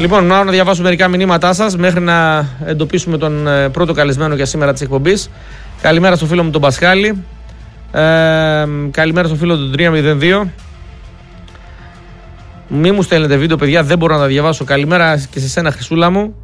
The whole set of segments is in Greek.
Λοιπόν, να διαβάσω μερικά μηνύματά σας μέχρι να εντοπίσουμε τον πρώτο καλεσμένο για σήμερα της εκπομπής. Καλημέρα στο φίλο μου τον Πασχάλη. Καλημέρα στο φίλο του 302. Μη μου στέλνετε βίντεο, παιδιά, δεν μπορώ να τα διαβάσω. Καλημέρα και σε σένα, Χρυσούλα μου.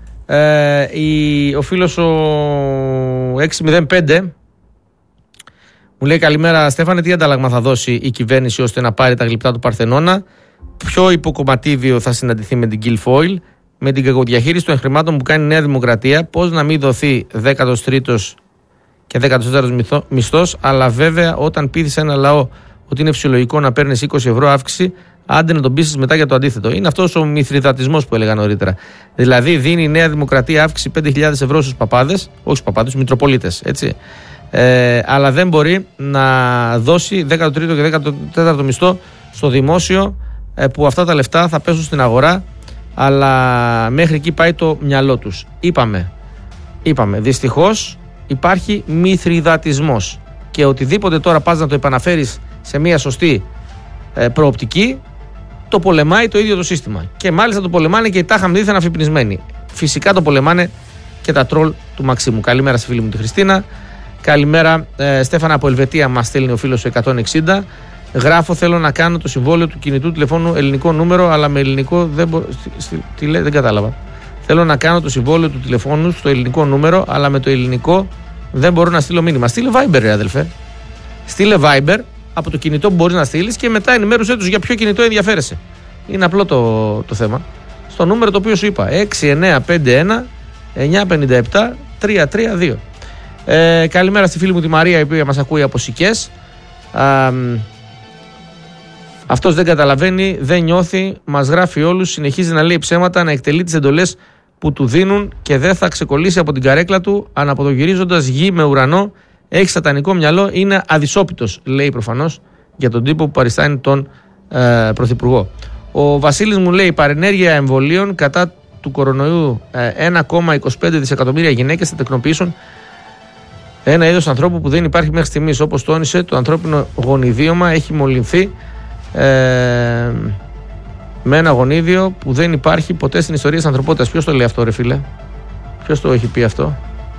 Ο φίλος ο 605 μου λέει καλημέρα Στέφανε, τι αντάλλαγμα θα δώσει η κυβέρνηση ώστε να πάρει τα γλυπτά του Παρθενώνα? Ποιο υποκομματίδιο θα συναντηθεί με την Guilfoyle, με την κακοδιαχείριση των χρημάτων που κάνει η Νέα Δημοκρατία? Πώς να μην δοθεί 13ος και 14ος μισθός? Αλλά βέβαια όταν πείθεις ένα λαό ότι είναι φυσιολογικό να παίρνεις 20 ευρώ αύξηση, άντε να τον πείσεις μετά για το αντίθετο. Είναι αυτός ο μηθριδατισμός που έλεγα νωρίτερα. Δηλαδή δίνει η Νέα Δημοκρατία αύξηση 5.000 ευρώ στους παπάδες, όχι στους παπάδες, στους μητροπολίτες, έτσι. Αλλά δεν μπορεί να δώσει 13ο και 14ο μισθό στο δημόσιο, που αυτά τα λεφτά θα πέσουν στην αγορά, αλλά μέχρι εκεί πάει το μυαλό τους. Είπαμε, δυστυχώς υπάρχει μηθριδατισμός και οτιδήποτε τώρα πας να το επαναφέρεις σε μια σωστή προοπτική, το πολεμάει το ίδιο το σύστημα. Και μάλιστα το πολεμάνε και οι τάχα μδίθεν αφυπνισμένοι. Φυσικά το πολεμάνε και τα τρόλ του Μαξίμου. Καλημέρα στη φίλη μου τη Χριστίνα. Καλημέρα Στέφανα από Ελβετία, μας στέλνει ο φίλος 160. Γράφω, θέλω να κάνω το συμβόλαιο του κινητού τηλεφώνου ελληνικό νούμερο, αλλά με ελληνικό δεν μπορώ. Τι λέει, δεν κατάλαβα. Θέλω να κάνω το συμβόλαιο του τηλεφώνου στο ελληνικό νούμερο, αλλά με το ελληνικό δεν μπορώ να στείλω μήνυμα. Στείλε Viber, ρε αδελφέ. Στείλε Viber από το κινητό που μπορείς να στείλεις και μετά ενημέρωσέ τους για ποιο κινητό ενδιαφέρεσαι. Είναι απλό το θέμα. Στο νούμερο το οποίο σου είπα, 6951 957 332. Καλημέρα στη φίλη μου τη Μαρία, η οποία μας ακούει από Σικές. Αυτός δεν καταλαβαίνει, δεν νιώθει, μας γράφει όλους, συνεχίζει να λέει ψέματα, να εκτελεί τις εντολές που του δίνουν και δεν θα ξεκολλήσει από την καρέκλα του, αναποδογυρίζοντας γη με ουρανό. Έχει σατανικό μυαλό, είναι αδυσόπιτος, λέει προφανώς για τον τύπο που παριστάνει τον Πρωθυπουργό. Ο Βασίλης μου λέει παρενέργεια εμβολίων κατά του κορονοϊού, 1,25 δισεκατομμύρια γυναίκες θα τεκνοποιήσουν ένα είδος ανθρώπου που δεν υπάρχει μέχρι στιγμής. Όπως τόνισε, το ανθρώπινο γονιδίωμα έχει μολυνθεί με ένα γονίδιο που δεν υπάρχει ποτέ στην ιστορία της ανθρωπότητας. Ποιος το λέει αυτό, ρε φίλε? Ποιος το έχει πει αυτό?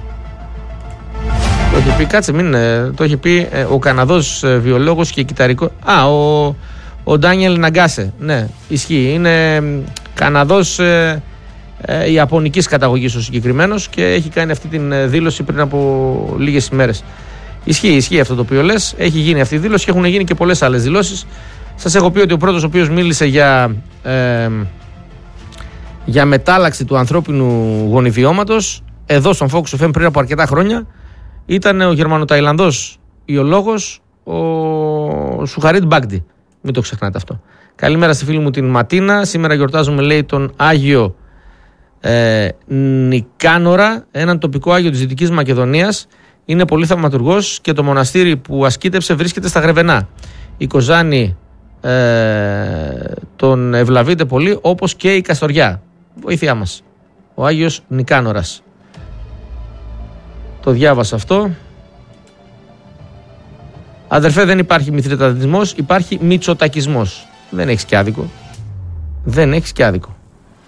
Το έχει πει, κάτσε, το έχει πει ο Καναδός βιολόγος και κυταρικό. Ο Ντάνιελ Ναγκάσε. Ναι, ισχύει. Είναι Καναδός ιαπωνικής καταγωγής ο συγκεκριμένος και έχει κάνει αυτή την δήλωση πριν από λίγες ημέρες. Ισχύει αυτό το οποίο λες. Έχει γίνει αυτή η δήλωση και έχουν γίνει και πολλές άλλες δηλώσεις. Σας έχω πει ότι ο πρώτος ο οποίος μίλησε για μετάλλαξη του ανθρώπινου γονιδιώματος εδώ στον Focus FM πριν από αρκετά χρόνια ήταν ο Γερμανοταϊλανδός ιολόγος ο Σουχαρίτ Μπάγκντι. Μην το ξεχνάτε αυτό. Καλημέρα στη φίλη μου την Ματίνα. Σήμερα γιορτάζουμε, λέει, τον Άγιο Νικάνορα, έναν τοπικό Άγιο της Δυτικής Μακεδονίας. Είναι πολύ θαυματουργός και το μοναστήρι που ασκήτευσε βρίσκεται στα Γρεβενά. Η Κοζάνη τον ευλαβείται πολύ, όπως και η Καστοριά. Βοήθειά μας. Ο Άγιος Νικάνορας. Το διάβασα αυτό. Αδερφέ, δεν υπάρχει μηθριτατισμός, υπάρχει μητσοτακισμός. Δεν έχεις και άδικο. Δεν έχεις και άδικο.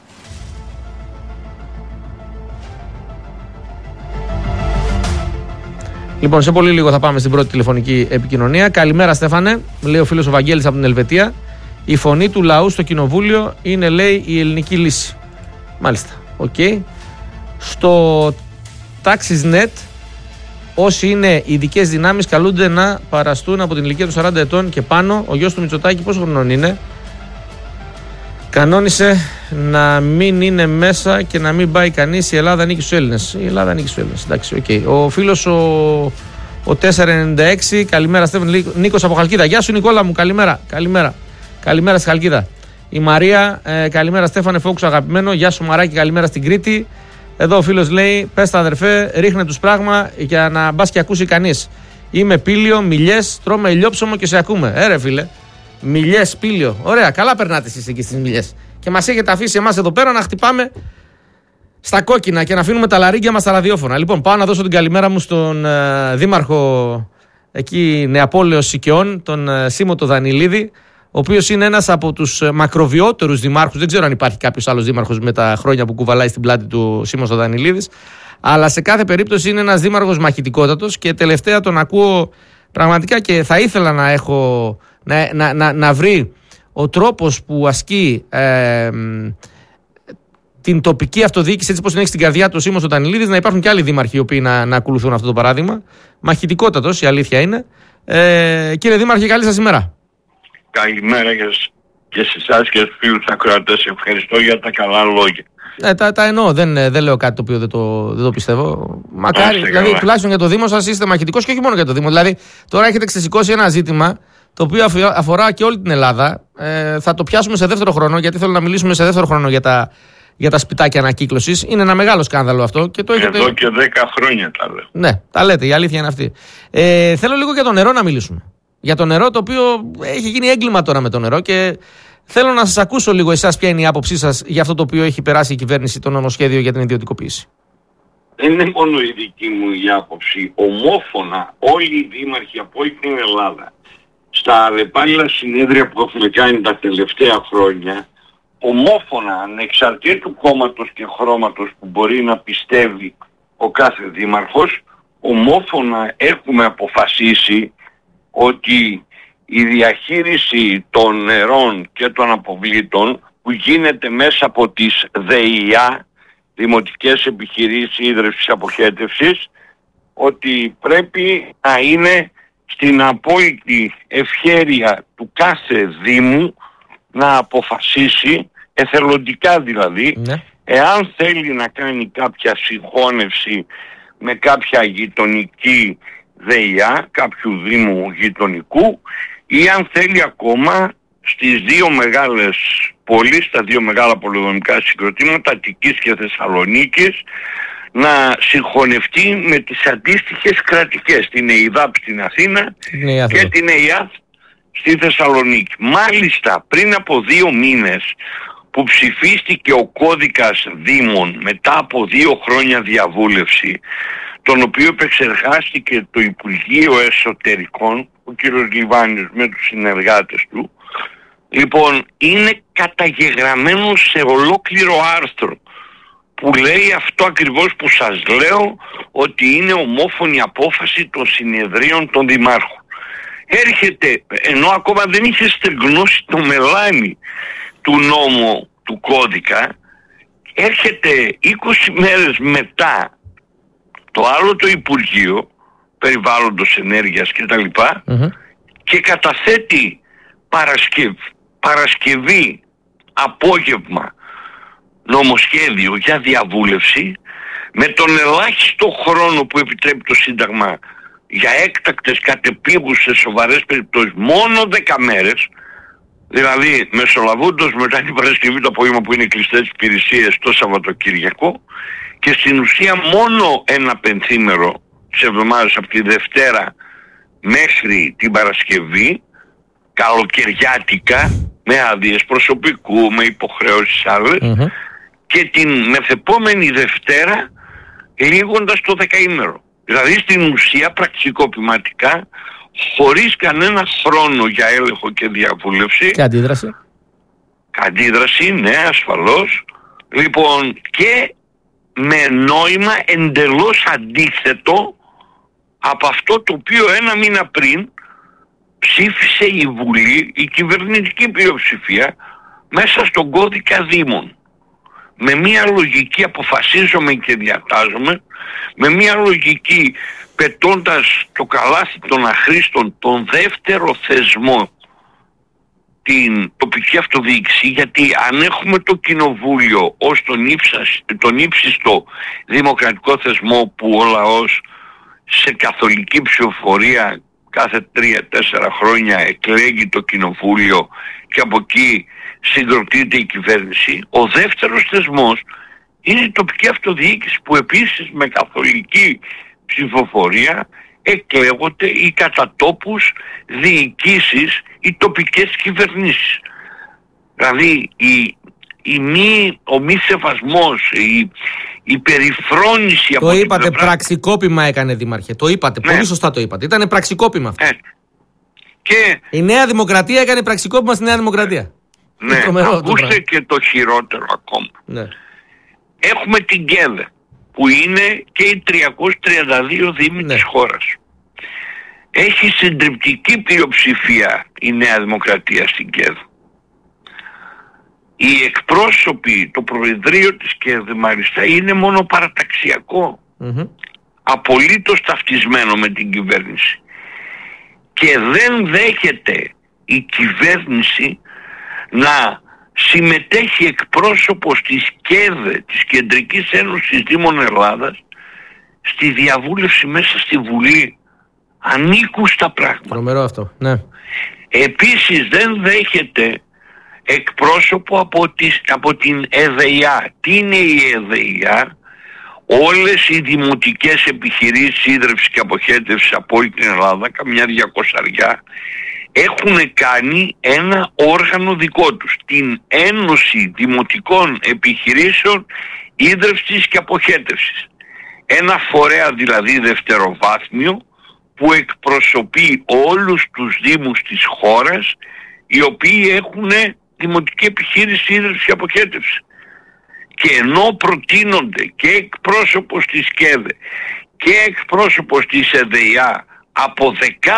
Λοιπόν, σε πολύ λίγο θα πάμε στην πρώτη τηλεφωνική επικοινωνία. Καλημέρα, Στέφανε. Λέει ο φίλος ο Βαγγέλης από την Ελβετία. Η φωνή του λαού στο κοινοβούλιο είναι, λέει, η ελληνική λύση. Μάλιστα. Οκ. Στο Taxis.net, όσοι είναι ειδικές δυνάμεις καλούνται να παραστούν από την ηλικία των 40 ετών και πάνω. Ο γιος του Μητσοτάκη πόσο χρονών είναι? Κανόνισε να μην είναι μέσα και να μην πάει κανείς. Η Ελλάδα ανήκει στους Έλληνες. Η Ελλάδα ανήκει στους Έλληνες. Εντάξει, okay. Ο φίλος ο 496, καλημέρα Στέφαν, Νίκος από Χαλκίδα. Γεια σου Νικόλα μου, καλημέρα. Καλημέρα στη Χαλκίδα. Η Μαρία, καλημέρα Στέφανε, Focus αγαπημένο. Γεια σου Μαράκι, καλημέρα στην Κρήτη. Εδώ ο φίλος λέει, πες τα αδερφέ, ρίχνε τους πράγμα για να μπας και ακούσει κανείς. Είμαι Πήλιο, Μιλιές, τρώμε ηλιόψωμο και σε ακούμε. Ρε φίλε, Μιλιές, Πήλιο. Ωραία, καλά περνάτε εσείς εκεί στις Μιλιές. Και μας έχετε αφήσει εμάς εδώ πέρα να χτυπάμε στα κόκκινα και να αφήνουμε τα λαρίγκια μας στα ραδιόφωνα. Λοιπόν, πάω να δώσω την καλημέρα μου στον δήμαρχο εκεί Νεαπόλεως Σικαιών, τον Σίμω το Δανιλίδη, ο ο οποίος είναι ένας από τους μακροβιότερους δημάρχους. Δεν ξέρω αν υπάρχει κάποιος άλλος δήμαρχος με τα χρόνια που κουβαλάει στην πλάτη του Σίμως ο Δανιλίδης. Αλλά σε κάθε περίπτωση είναι ένας δήμαρχος μαχητικότατος και τελευταία τον ακούω πραγματικά και θα ήθελα να έχω να βρει ο τρόπος που ασκεί την τοπική αυτοδιοίκηση έτσι πως την έχει στην καρδιά του ο Σίμως ο Δανιλίδης, να υπάρχουν και άλλοι δήμαρχοι οι οποίοι να ακολουθούν αυτό το παράδειγμα. Μαχητικότατος, η αλήθεια είναι. Κύριε Δήμαρχε, καλή σας ημέρα. Καλημέρα και σε εσάς και στους φίλους ακροατές. Ευχαριστώ για τα καλά λόγια. Τα εννοώ, δεν λέω κάτι το οποίο δεν το πιστεύω. Μακάρι, δηλαδή τουλάχιστον για το Δήμο σας είστε μαχητικός και όχι μόνο για το Δήμο. Δηλαδή τώρα έχετε ξεσηκώσει ένα ζήτημα το οποίο αφορά και όλη την Ελλάδα. Θα το πιάσουμε σε δεύτερο χρόνο, γιατί θέλω να μιλήσουμε σε δεύτερο χρόνο για τα σπιτάκια ανακύκλωσης. Είναι ένα μεγάλο σκάνδαλο αυτό. Και το έχετε... Εδώ και 10 χρόνια τα λέω. Ναι, τα λέτε, η αλήθεια είναι αυτή. Θέλω λίγο για το νερό να μιλήσουμε. Για το νερό, το οποίο έχει γίνει έγκλημα τώρα με το νερό και θέλω να σας ακούσω λίγο εσάς ποια είναι η άποψή σας για αυτό το οποίο έχει περάσει η κυβέρνηση, το νομοσχέδιο για την ιδιωτικοποίηση. Δεν είναι μόνο η δική μου η άποψη. Ομόφωνα όλοι οι δήμαρχοι από όλη την Ελλάδα στα αλλεπάλληλα συνέδρια που έχουμε κάνει τα τελευταία χρόνια, ομόφωνα, ανεξαρτήτου κόμματος και χρώματος που μπορεί να πιστεύει ο κάθε δήμαρχος, ομόφωνα έχουμε αποφασίσει ότι η διαχείριση των νερών και των αποβλήτων που γίνεται μέσα από τις ΔΕΙΑ, Δημοτικές Επιχειρήσεις Ίδρυυσης Αποχέτευσης, ότι πρέπει να είναι στην απόλυτη ευχέρεια του κάθε Δήμου να αποφασίσει, εθελοντικά δηλαδή, εάν θέλει να κάνει κάποια συγχώνευση με κάποια γειτονική ΔΕΙΑ, κάποιου Δήμου γειτονικού, ή αν θέλει ακόμα στις δύο μεγάλες πόλεις, στα δύο μεγάλα πολεοδομικά συγκροτήματα, Αττικής και Θεσσαλονίκης, να συγχωνευτεί με τις αντίστοιχες κρατικές, την ΕΙΔΑΠ στην Αθήνα και την ΕΙΑΘ στη Θεσσαλονίκη. Μάλιστα πριν από 2 μήνες που ψηφίστηκε ο κώδικας Δήμων μετά από 2 χρόνια διαβούλευση, τον οποίο επεξεργάστηκε το Υπουργείο Εσωτερικών, ο κύριος Λιβάνιος με τους συνεργάτες του, λοιπόν είναι καταγεγραμμένο σε ολόκληρο άρθρο που λέει αυτό ακριβώς που σας λέω, ότι είναι ομόφωνη απόφαση των συνεδρίων των δημάρχων. Έρχεται, ενώ ακόμα δεν είχε στεγνώσει το μελάνι του νόμου του κώδικα, έρχεται 20 μέρες μετά το άλλο το Υπουργείο Περιβάλλοντος, Ενέργειας κτλ. Και καταθέτει Παρασκευή απόγευμα νομοσχέδιο για διαβούλευση με τον ελάχιστο χρόνο που επιτρέπει το Σύνταγμα για έκτακτες κατεπίγουσες σοβαρές περιπτώσεις, μόνο 10 μέρες, δηλαδή μεσολαβούντος μετά την Παρασκευή το απόγευμα που είναι κλειστές υπηρεσίες το Σαββατοκύριακο, και στην ουσία μόνο ένα πενθήμερο της εβδομάδας από τη Δευτέρα μέχρι την Παρασκευή, καλοκαιριάτικα, με άδειες προσωπικού, με υποχρεώσεις άλλες, και την μεθεπόμενη Δευτέρα λήγοντας το δεκαήμερο. Δηλαδή στην ουσία πραξικοπηματικά, χωρίς κανένα χρόνο για έλεγχο και διαβούλευση. Και αντίδραση. Αντίδραση, ναι, ασφαλώς. Λοιπόν, και με νόημα εντελώς αντίθετο από αυτό το οποίο 1 μήνα πριν ψήφισε η Βουλή, η κυβερνητική πλειοψηφία, μέσα στον κώδικα Δήμων. Με μια λογική αποφασίζομαι και διατάζομαι, με μια λογική πετώντας το καλάθι των αχρήστων τον δεύτερο θεσμό, την τοπική αυτοδιοίκηση, γιατί αν έχουμε το κοινοβούλιο ως τον ύψιστο δημοκρατικό θεσμό που ο λαός σε καθολική ψηφοφορία κάθε 3-4 χρόνια εκλέγει το κοινοβούλιο και από εκεί συγκροτείται η κυβέρνηση, ο δεύτερος θεσμός είναι η τοπική αυτοδιοίκηση που επίσης με καθολική ψηφοφορία εκλέγονται οι κατά τόπους διοικήσεις, οι τοπικές κυβερνήσεις. Δηλαδή ο μη σεβασμός, η περιφρόνηση το από την είπατε, πλευρά... πραξικόπημα έκανε, Δήμαρχε. Το είπατε, πολύ σωστά το είπατε. Ήτανε πραξικόπημα αυτό. Και η Νέα Δημοκρατία έκανε πραξικόπημα στη Νέα Δημοκρατία. Ναι, ακούστε και το χειρότερο ακόμα. Ναι. Έχουμε την ΚΕΔ, που είναι και οι 332 δήμοι της χώρας. Έχει συντριπτική πλειοψηφία η Νέα Δημοκρατία στην ΚΕΔ. Οι εκπρόσωποι, το Προεδρείο της ΚΕΔ μάλιστα είναι μόνο παραταξιακό. Απολύτως ταυτισμένο με την κυβέρνηση. Και δεν δέχεται η κυβέρνηση να συμμετέχει εκπρόσωπος της ΚΕΔ, της Κεντρικής Ένωσης Δήμων Ελλάδας, στη διαβούλευση μέσα στη Βουλή. Ανήκουστα πράγματα. Τρομερό αυτό, ναι. Επίσης δεν δέχεται εκπρόσωπο από την ΕΔΕΙΑ. Τι είναι η ΕΔΕΙΑ? Όλες οι δημοτικές επιχειρήσεις ίδρυυσης και αποχέτευσης από όλη την Ελλάδα, καμιά 200, έχουν κάνει ένα όργανο δικό τους, την Ένωση Δημοτικών Επιχειρήσεων Ίδρυυσης και Αποχέτευσης. Ένα φορέα δηλαδή δευτεροβάθμιο που εκπροσωπεί όλους τους δήμους της χώρας, οι οποίοι έχουν δημοτική επιχείρηση ίδρυυσης και αποχέτευσης. Και ενώ προτείνονται και εκπρόσωπος της ΚΕΔ και εκπρόσωπος της ΕΔΕΙΑ από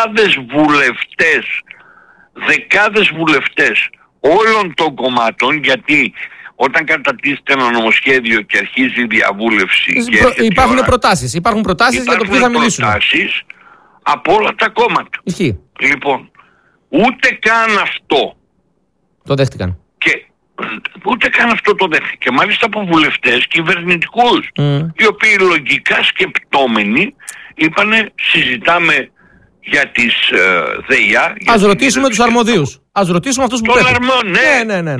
δεκάδες βουλευτές όλων των κομμάτων, γιατί όταν κατατίθεται ένα νομοσχέδιο και αρχίζει η διαβούλευση υπάρχουν προτάσεις για το ποιο θα μιλήσουμε. Προτάσεις από όλα τα κόμματα. Ισχύει. Λοιπόν, ούτε καν αυτό το δέχτηκαν. Ούτε καν αυτό το δέχτηκε. Και μάλιστα από βουλευτές κυβερνητικούς, οι οποίοι λογικά σκεπτόμενοι είπανε συζητάμε για τις ΔΕΙΑ. Ας ρωτήσουμε τους αρμοδίους. Ας ρωτήσουμε αυτούς που πρέπει. Ναι.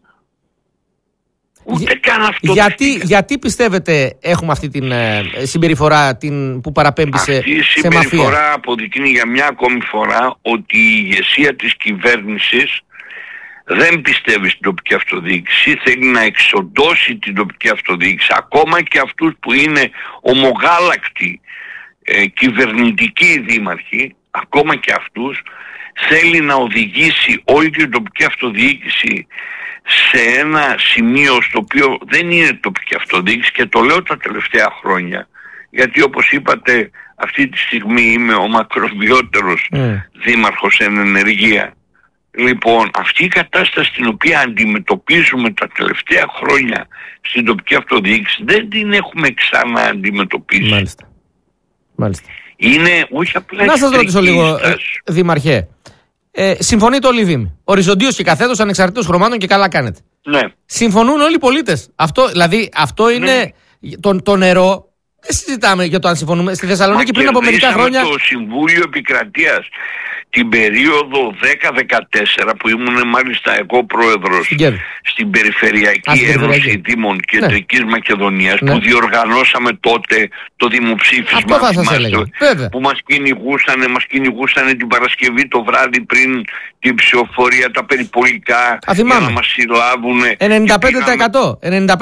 Ούτε καν αυτό. Γιατί πιστεύετε έχουμε αυτή την συμπεριφορά που παραπέμπει σε μαφία? Αυτή η συμπεριφορά αποδεικνύει για μια ακόμη φορά ότι η ηγεσία της κυβέρνησης δεν πιστεύει στην τοπική αυτοδιοίκηση, θέλει να εξοντώσει την τοπική αυτοδιοίκηση, ακόμα και αυτούς που είναι ομογάλακτοι κυβερνητικοί δήμαρχοι, ακόμα και αυτούς θέλει να οδηγήσει όλη την τοπική αυτοδιοίκηση σε ένα σημείο στο οποίο δεν είναι τοπική αυτοδιοίκηση, και το λέω τα τελευταία χρόνια, γιατί όπως είπατε αυτή τη στιγμή είμαι ο μακροβιότερος δήμαρχος εν ενεργεία. Λοιπόν, αυτή η κατάσταση την οποία αντιμετωπίζουμε τα τελευταία χρόνια στην τοπική αυτοδιοίκηση δεν την έχουμε ξανά αντιμετωπίσει. Μάλιστα. Είναι όχι απλά. Να σας ρωτήσω λίγο, Δήμαρχε. Συμφωνείτε όλοι οι Δήμοι? Οριζοντίως και καθέτος, ανεξαρτήτως χρωμάτων, και καλά κάνετε. Ναι. Συμφωνούν όλοι οι πολίτες. Αυτό είναι το νερό. Δεν συζητάμε για το αν συμφωνούμε. Στη Θεσσαλονίκη πριν από μερικά χρόνια. Το Συμβούλιο Επικρατείας την περίοδο 10-14 που ήμουν μάλιστα εγώ πρόεδρος στην Περιφερειακή Ένωση Δήμων Κεντρικής Μακεδονίας, που διοργανώσαμε τότε το δημοψήφισμα που μας κυνηγούσαν την Παρασκευή το βράδυ πριν την ψηφοφορία τα περιπολικά για να μας συλλάβουν 95%.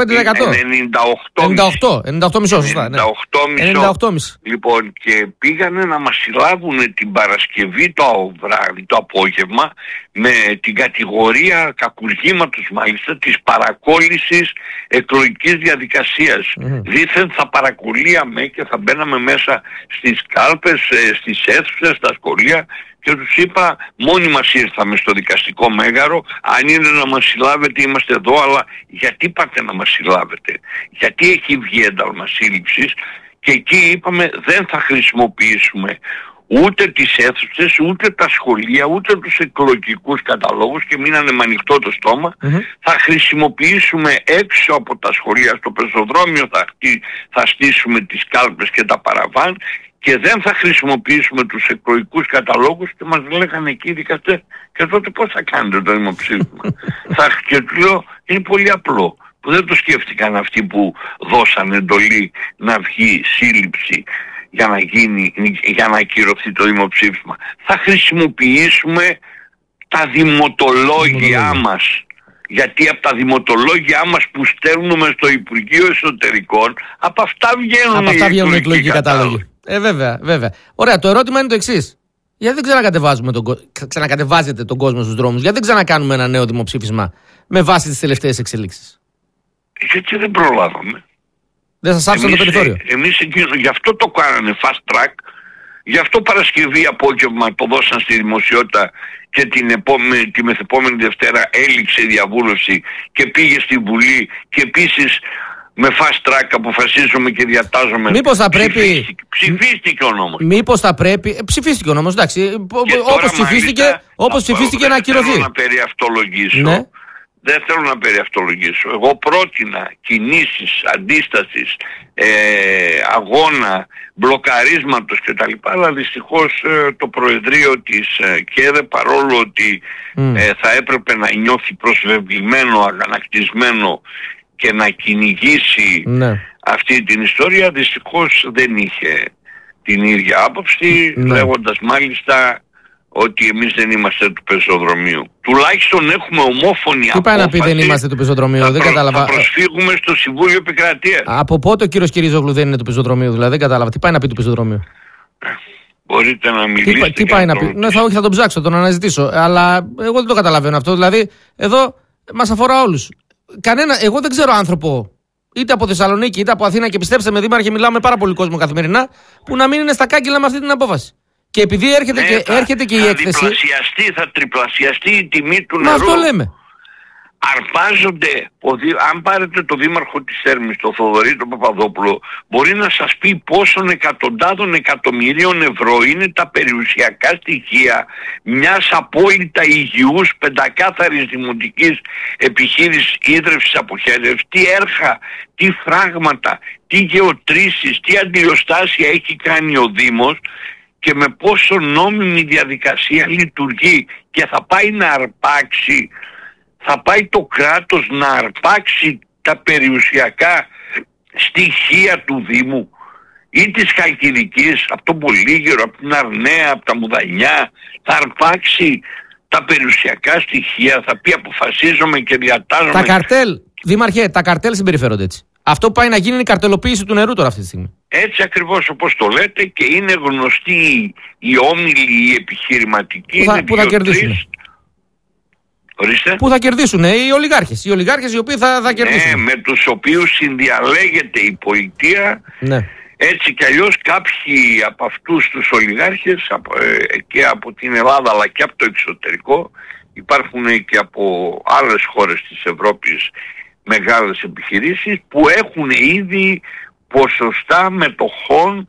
98,5. Λοιπόν, και πήγανε να μας συλλάβουν την Παρασκευή το βράδυ, το απόγευμα, με την κατηγορία κακουργήματος μάλιστα της παρακόλλησης εκλογικής διαδικασίας. Δήθεν θα παρακολύαμε και θα μπαίναμε μέσα στις κάλπες, στις αίθουσες, στα σχολεία, και τους είπα μόνοι μας ήρθαμε στο δικαστικό μέγαρο, αν είναι να μας συλλάβετε είμαστε εδώ, αλλά γιατί πάτε να μας συλλάβετε? Γιατί έχει βγει ένταλμα σύλληψης? Και εκεί είπαμε δεν θα χρησιμοποιήσουμε ούτε τις αίθουσες, ούτε τα σχολεία, ούτε τους εκλογικούς καταλόγους, και μείνανε με ανοιχτό το στόμα. Θα χρησιμοποιήσουμε έξω από τα σχολεία, στο πεζοδρόμιο θα στήσουμε τις κάλπες και τα παραβάν, και δεν θα χρησιμοποιήσουμε τους εκλογικούς καταλόγους. Και μας λέγανε εκεί οι δικαστές, και τότε πώς θα κάνετε το δημοψήφισμα? Και του λέω είναι πολύ απλό, που δεν το σκέφτηκαν αυτοί που δώσαν εντολή να βγει σύλληψη για να ακυρωθεί το δημοψήφισμα. Θα χρησιμοποιήσουμε τα δημοτολόγια μας. Γιατί από τα δημοτολόγια μας που στέλνουμε στο Υπουργείο Εσωτερικών, από αυτά βγαίνουν οι εκλογικοί κατάλογοι. Βέβαια. Ωραία, το ερώτημα είναι το εξής. Γιατί δεν ξανακατεβάζετε τον κόσμο στους δρόμους? Γιατί δεν ξανακάνουμε ένα νέο δημοψήφισμα με βάση τις τελευταίες εξελίξεις? Γιατί δεν προλάβαμε. Δεν σας άφησαν το περιθώριο. Εμείς γι' αυτό το κάνανε fast track. Γι' αυτό Παρασκευή απόγευμα το δώσαν στη δημοσιότητα και τη μεθεπόμενη Δευτέρα έληξε η διαβούλευση και πήγε στη Βουλή και επίσης με fast track αποφασίζουμε και διατάζουμε. Μήπως θα πρέπει... Ψηφίστηκε ο νόμος. Μήπως θα πρέπει... Ψηφίστηκε ο νόμος, εντάξει. Όπως ψηφίστηκε να ακυρωθεί. Δεν θέλω να περιαυτολογήσω. Ναι. Δεν θέλω να περιαυτολογήσω. Εγώ πρότεινα κινήσεις, αντίστασης, αγώνα, μπλοκαρίσματος κτλ. Αλλά δυστυχώς το Προεδρείο της ΚΕΔΕ, παρόλο ότι θα έπρεπε να νιώθει προσβεβλημένο, αγανακτισμένο και να κυνηγήσει αυτή την ιστορία, δυστυχώς δεν είχε την ίδια άποψη, λέγοντας μάλιστα ότι εμείς δεν είμαστε του πεζοδρομίου. Τουλάχιστον έχουμε ομόφωνη απόφαση. Τι πάει να πει δεν είμαστε του πεζοδρομίου? Δεν κατάλαβα. Θα προσφύγουμε στο Συμβούλιο Επικρατείας. Από πότε ο κύριος Κυριζόγλου δεν είναι του πεζοδρομίου? Δηλαδή δεν κατάλαβα. Τι πάει να πει του πεζοδρομίου? Μπορείτε να μιλήσετε. Τι πάει να πει? Ναι, όχι, θα τον ψάξω, τον αναζητήσω. Αλλά εγώ δεν το καταλαβαίνω αυτό. Δηλαδή εδώ μας αφορά όλους. Εγώ δεν ξέρω άνθρωπο, είτε από Θεσσαλονίκη είτε από Αθήνα, και πιστέψτε με, δήμαρχε, μιλάω με πάρα πολύ κόσμο καθημερινά, που να μην είναι στα κάγκελα με αυτή την απόφαση. Και επειδή έρχεται και η έκθεση. Θα τριπλασιαστεί η τιμή του νερού. Μα αυτό λέμε. Αρπάζονται, αν πάρετε το δήμαρχο της Θέρμης, τον Θοδωρή τον Παπαδόπουλο, μπορεί να σας πει πόσων εκατοντάδων εκατομμυρίων ευρώ είναι τα περιουσιακά στοιχεία μιας απόλυτα υγιούς πεντακάθαρης δημοτικής επιχείρησης ίδρυυσης αποχέτευσης, τι έργα, τι φράγματα, τι γεωτρήσεις, τι αντιλιοστάσια έχει κάνει ο Δήμος και με πόσο νόμιμη διαδικασία λειτουργεί, και θα πάει να αρπάξει. Θα πάει το κράτος να αρπάξει τα περιουσιακά στοιχεία του Δήμου ή της Χαλκιδικής, από τον Πολύγερο, από την Αρναία, από τα Μουδανιά? Θα αρπάξει τα περιουσιακά στοιχεία, θα πει αποφασίζομαι και διατάζομαι. Τα καρτέλ, δήμαρχε, τα καρτέλ συμπεριφέρονται έτσι. Αυτό που πάει να γίνει είναι η καρτελοποίηση του νερού τώρα αυτή τη στιγμή. Έτσι ακριβώς όπως το λέτε, και είναι γνωστοί οι όμιλοι, οι επιχειρηματικοί. Που θα κερδίσουν. Ορίστε. Που θα κερδίσουν οι ολιγάρχες. Οι ολιγάρχες οι οποίοι θα κερδίσουν. Ναι, με τους οποίους συνδιαλέγεται η πολιτεία. Ναι. Έτσι κι αλλιώς κάποιοι από αυτούς τους ολιγάρχες και από την Ελλάδα αλλά και από το εξωτερικό, υπάρχουν και από άλλες χώρες της Ευρώπης μεγάλες επιχειρήσεις που έχουν ήδη ποσοστά μετοχών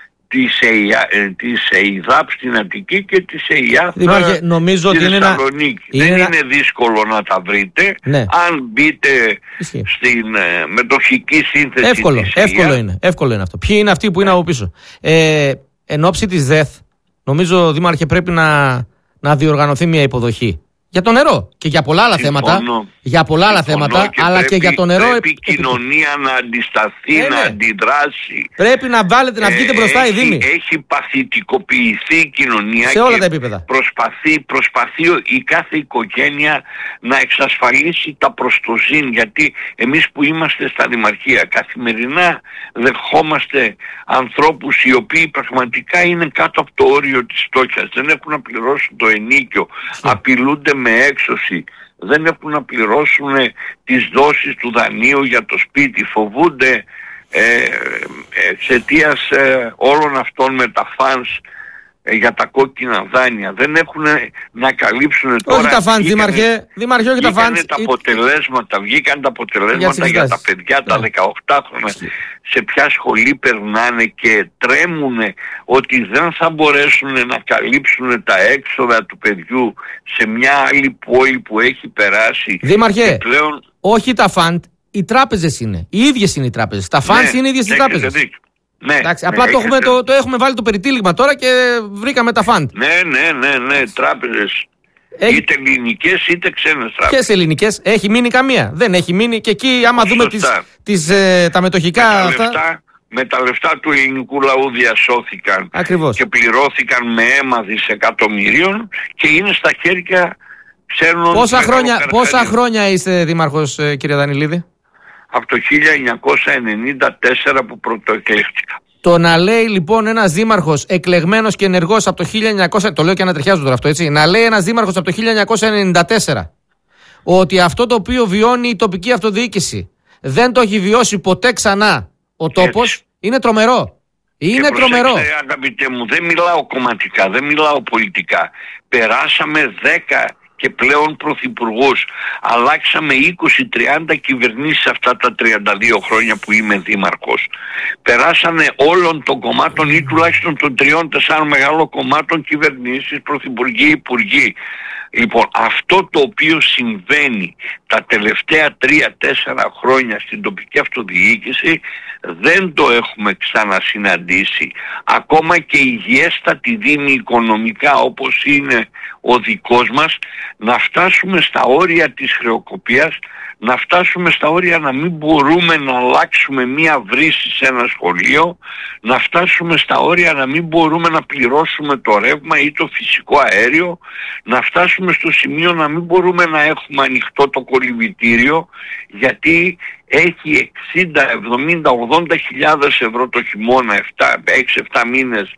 της ΕΙΔΑΠ στην Αττική και της ΕΙΑΘ στη Θεσσαλονίκη. Δεν είναι δύσκολο να τα βρείτε. Ναι. Αν μπείτε στην μετοχική σύνθεση της ΕΙΑΘ. Εύκολο είναι αυτό. Ποιοι είναι αυτοί που είναι από πίσω? Εν ώψη της ΔΕΘ, νομίζω, δήμαρχε, πρέπει να διοργανωθεί μια υποδοχή για το νερό και για πολλά άλλα θέματα. Για πολλά άλλα θέματα, αλλά και για το νερό. Πρέπει η κοινωνία να αντισταθεί, να αντιδράσει. Πρέπει να βγείτε μπροστά οι Δήμοι. Έχει παθητικοποιηθεί η κοινωνία σε όλα τα επίπεδα. Προσπαθεί η κάθε οικογένεια να εξασφαλίσει τα προστοζήν. Γιατί εμείς που είμαστε στα δημαρχία καθημερινά δεχόμαστε ανθρώπους οι οποίοι πραγματικά είναι κάτω από το όριο της φτώχειας. Δεν έχουν να πληρώσουν το ενίκιο, απειλούνται με έξωση, δεν έχουν να πληρώσουν τις δόσεις του δανείου για το σπίτι, φοβούνται εξαιτίας όλων αυτών με τα φανς για τα κόκκινα δάνεια. Δεν έχουν να καλύψουν τώρα. Όχι τα φανς, δήμαρχε, όχι τα φανς. Βγήκαν τα αποτελέσματα για τα παιδιά τα 18 χρόνια. Σε ποια σχολή περνάνε και τρέμουν ότι δεν θα μπορέσουν να καλύψουν τα έξοδα του παιδιού σε μια άλλη πόλη που έχει περάσει. Δήμαρχε, πλέον... όχι τα φαντ, οι τράπεζες είναι. Οι ίδιες είναι οι τράπεζες. Τα φαντ είναι οι ίδιες οι τράπεζες. Ναι, εντάξει, απλά το έχουμε βάλει το περιτύλιγμα τώρα και βρήκαμε τα φαντ. Ναι, τράπεζες. Είτε ελληνικές είτε ξένες τράπεζες. Ποιες ελληνικές? Έχει μείνει καμία? Δεν έχει μείνει. Και εκεί άμα δούμε τα μετοχικά με τα λεφτά του ελληνικού λαού διασώθηκαν. Ακριβώς. Και πληρώθηκαν με αίμα δισεκατομμυρίων και είναι στα χέρια ξένων. Πόσα χρόνια είστε δήμαρχος, κύριε Δανιλίδη? Από το 1994 που πρωτοεκλέχτηκα. Το να λέει λοιπόν ένας δήμαρχος εκλεγμένος και ενεργός από το 1900, το λέω και ανατριχιάζω τώρα αυτό, έτσι, να λέει ένας δήμαρχος από το 1994 ότι αυτό το οποίο βιώνει η τοπική αυτοδιοίκηση δεν το έχει βιώσει ποτέ ξανά ο τόπος, είναι τρομερό. Είναι τρομερό. Αγαπητέ μου, δεν μιλάω κομματικά, δεν μιλάω πολιτικά. Περάσαμε 10 και πλέον πρωθυπουργούς. Αλλάξαμε 20-30 κυβερνήσεις αυτά τα 32 χρόνια που είμαι δήμαρχος. Περάσανε όλων των κομμάτων ή τουλάχιστον των 3-4 μεγάλων κομμάτων κυβερνήσεις, πρωθυπουργοί, υπουργοί. Λοιπόν, αυτό το οποίο συμβαίνει τα τελευταία 3-4 χρόνια στην τοπική αυτοδιοίκηση δεν το έχουμε ξανασυναντήσει. Ακόμα και υγιέστατη δήμη οικονομικά όπως είναι ο δικός μας, να φτάσουμε στα όρια της χρεοκοπίας, να φτάσουμε στα όρια να μην μπορούμε να αλλάξουμε μία βρύση σε ένα σχολείο, να φτάσουμε στα όρια να μην μπορούμε να πληρώσουμε το ρεύμα ή το φυσικό αέριο, να φτάσουμε στο σημείο να μην μπορούμε να έχουμε ανοιχτό το κολυμβητήριο, γιατί έχει 60, 70, 80 χιλιάδες ευρώ το χειμώνα, 6-7 μήνες,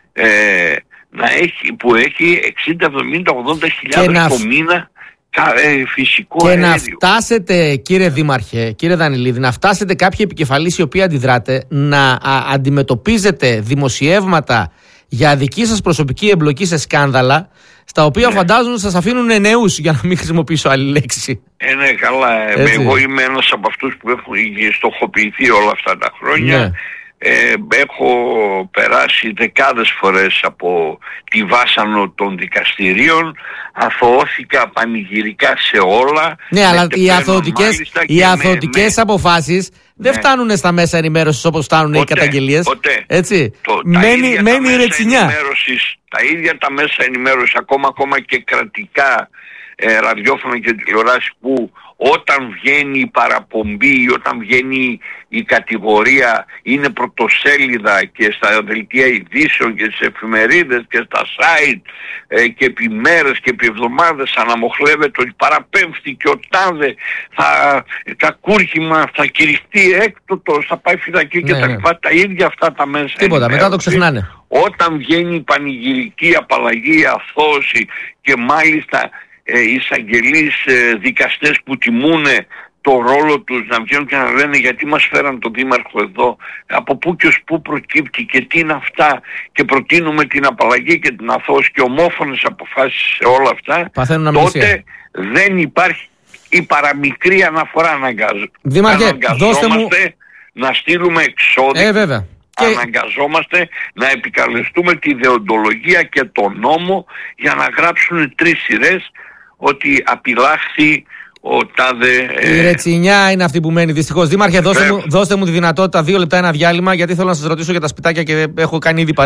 που έχει 60, 70, 80 χιλιάδες το μήνα φυσικό και αέριο. να φτάσετε, κύριε Δήμαρχε, κύριε Δανιλίδη, να φτάσετε κάποιοι επικεφαλής οι οποίοι αντιδράτε να αντιμετωπίζετε δημοσιεύματα για δική σας προσωπική εμπλοκή σε σκάνδαλα, στα οποία φαντάζομαι σας αφήνουν νέους, για να μην χρησιμοποιήσω άλλη λέξη. Ναι, καλά. Εγώ είμαι ένας από αυτούς που έχουν στοχοποιηθεί όλα αυτά τα χρόνια. Ναι. Έχω περάσει δεκάδες φορές από τη βάσανο των δικαστηρίων, αθωώθηκα πανηγυρικά σε όλα. Ναι, αλλά οι αθωωτικές αποφάσεις δεν φτάνουν στα μέσα ενημέρωσης όπως φτάνουν οι καταγγελίες. Ποτέ. Έτσι. Μένει η ρετσινιά. Τα ίδια τα μέσα ενημέρωσης, ακόμα και κρατικά ραδιόφωνα και τηλεοράσεις, που όταν βγαίνει η παραπομπή ή όταν βγαίνει η κατηγορία είναι πρωτοσέλιδα και στα δελτία ειδήσεων και στις εφημερίδες και στα site και επί μέρες και επί εβδομάδες αναμοχλεύεται ότι παραπέμφθη και ο τάδε κακούργημα θα κηρυχτεί έκτοτος, θα πάει φυλακή και τα ίδια αυτά τα μέσα. Τίποτα, μετά το ξεχνάνε. Όταν βγαίνει η πανηγυρική απαλλαγή, η αθώωση και μάλιστα εισαγγελείς, δικαστές που τιμούν το ρόλο τους να βγαίνουν και να λένε γιατί μας φέραν τον δήμαρχο εδώ, από πού και ως πού προκύπτει και τι είναι αυτά, και προτείνουμε την απαλλαγή και την αθώωση και ομόφωνες αποφάσεις σε όλα αυτά, τότε δεν υπάρχει η παραμικρή αναφορά. Αναγκαζόμαστε να στείλουμε εξώδικο. Αναγκαζόμαστε να επικαλεστούμε τη δεοντολογία και τον νόμο για να γράψουν 3 σειρές ότι απειλάχθη ο τάδε. Η ρετσινιά είναι αυτή που μένει δυστυχώς. Δήμαρχε, δώστε μου τη δυνατότητα 2 λεπτά ένα διάλειμμα, γιατί θέλω να σας ρωτήσω για τα σπιτάκια και έχω κάνει ήδη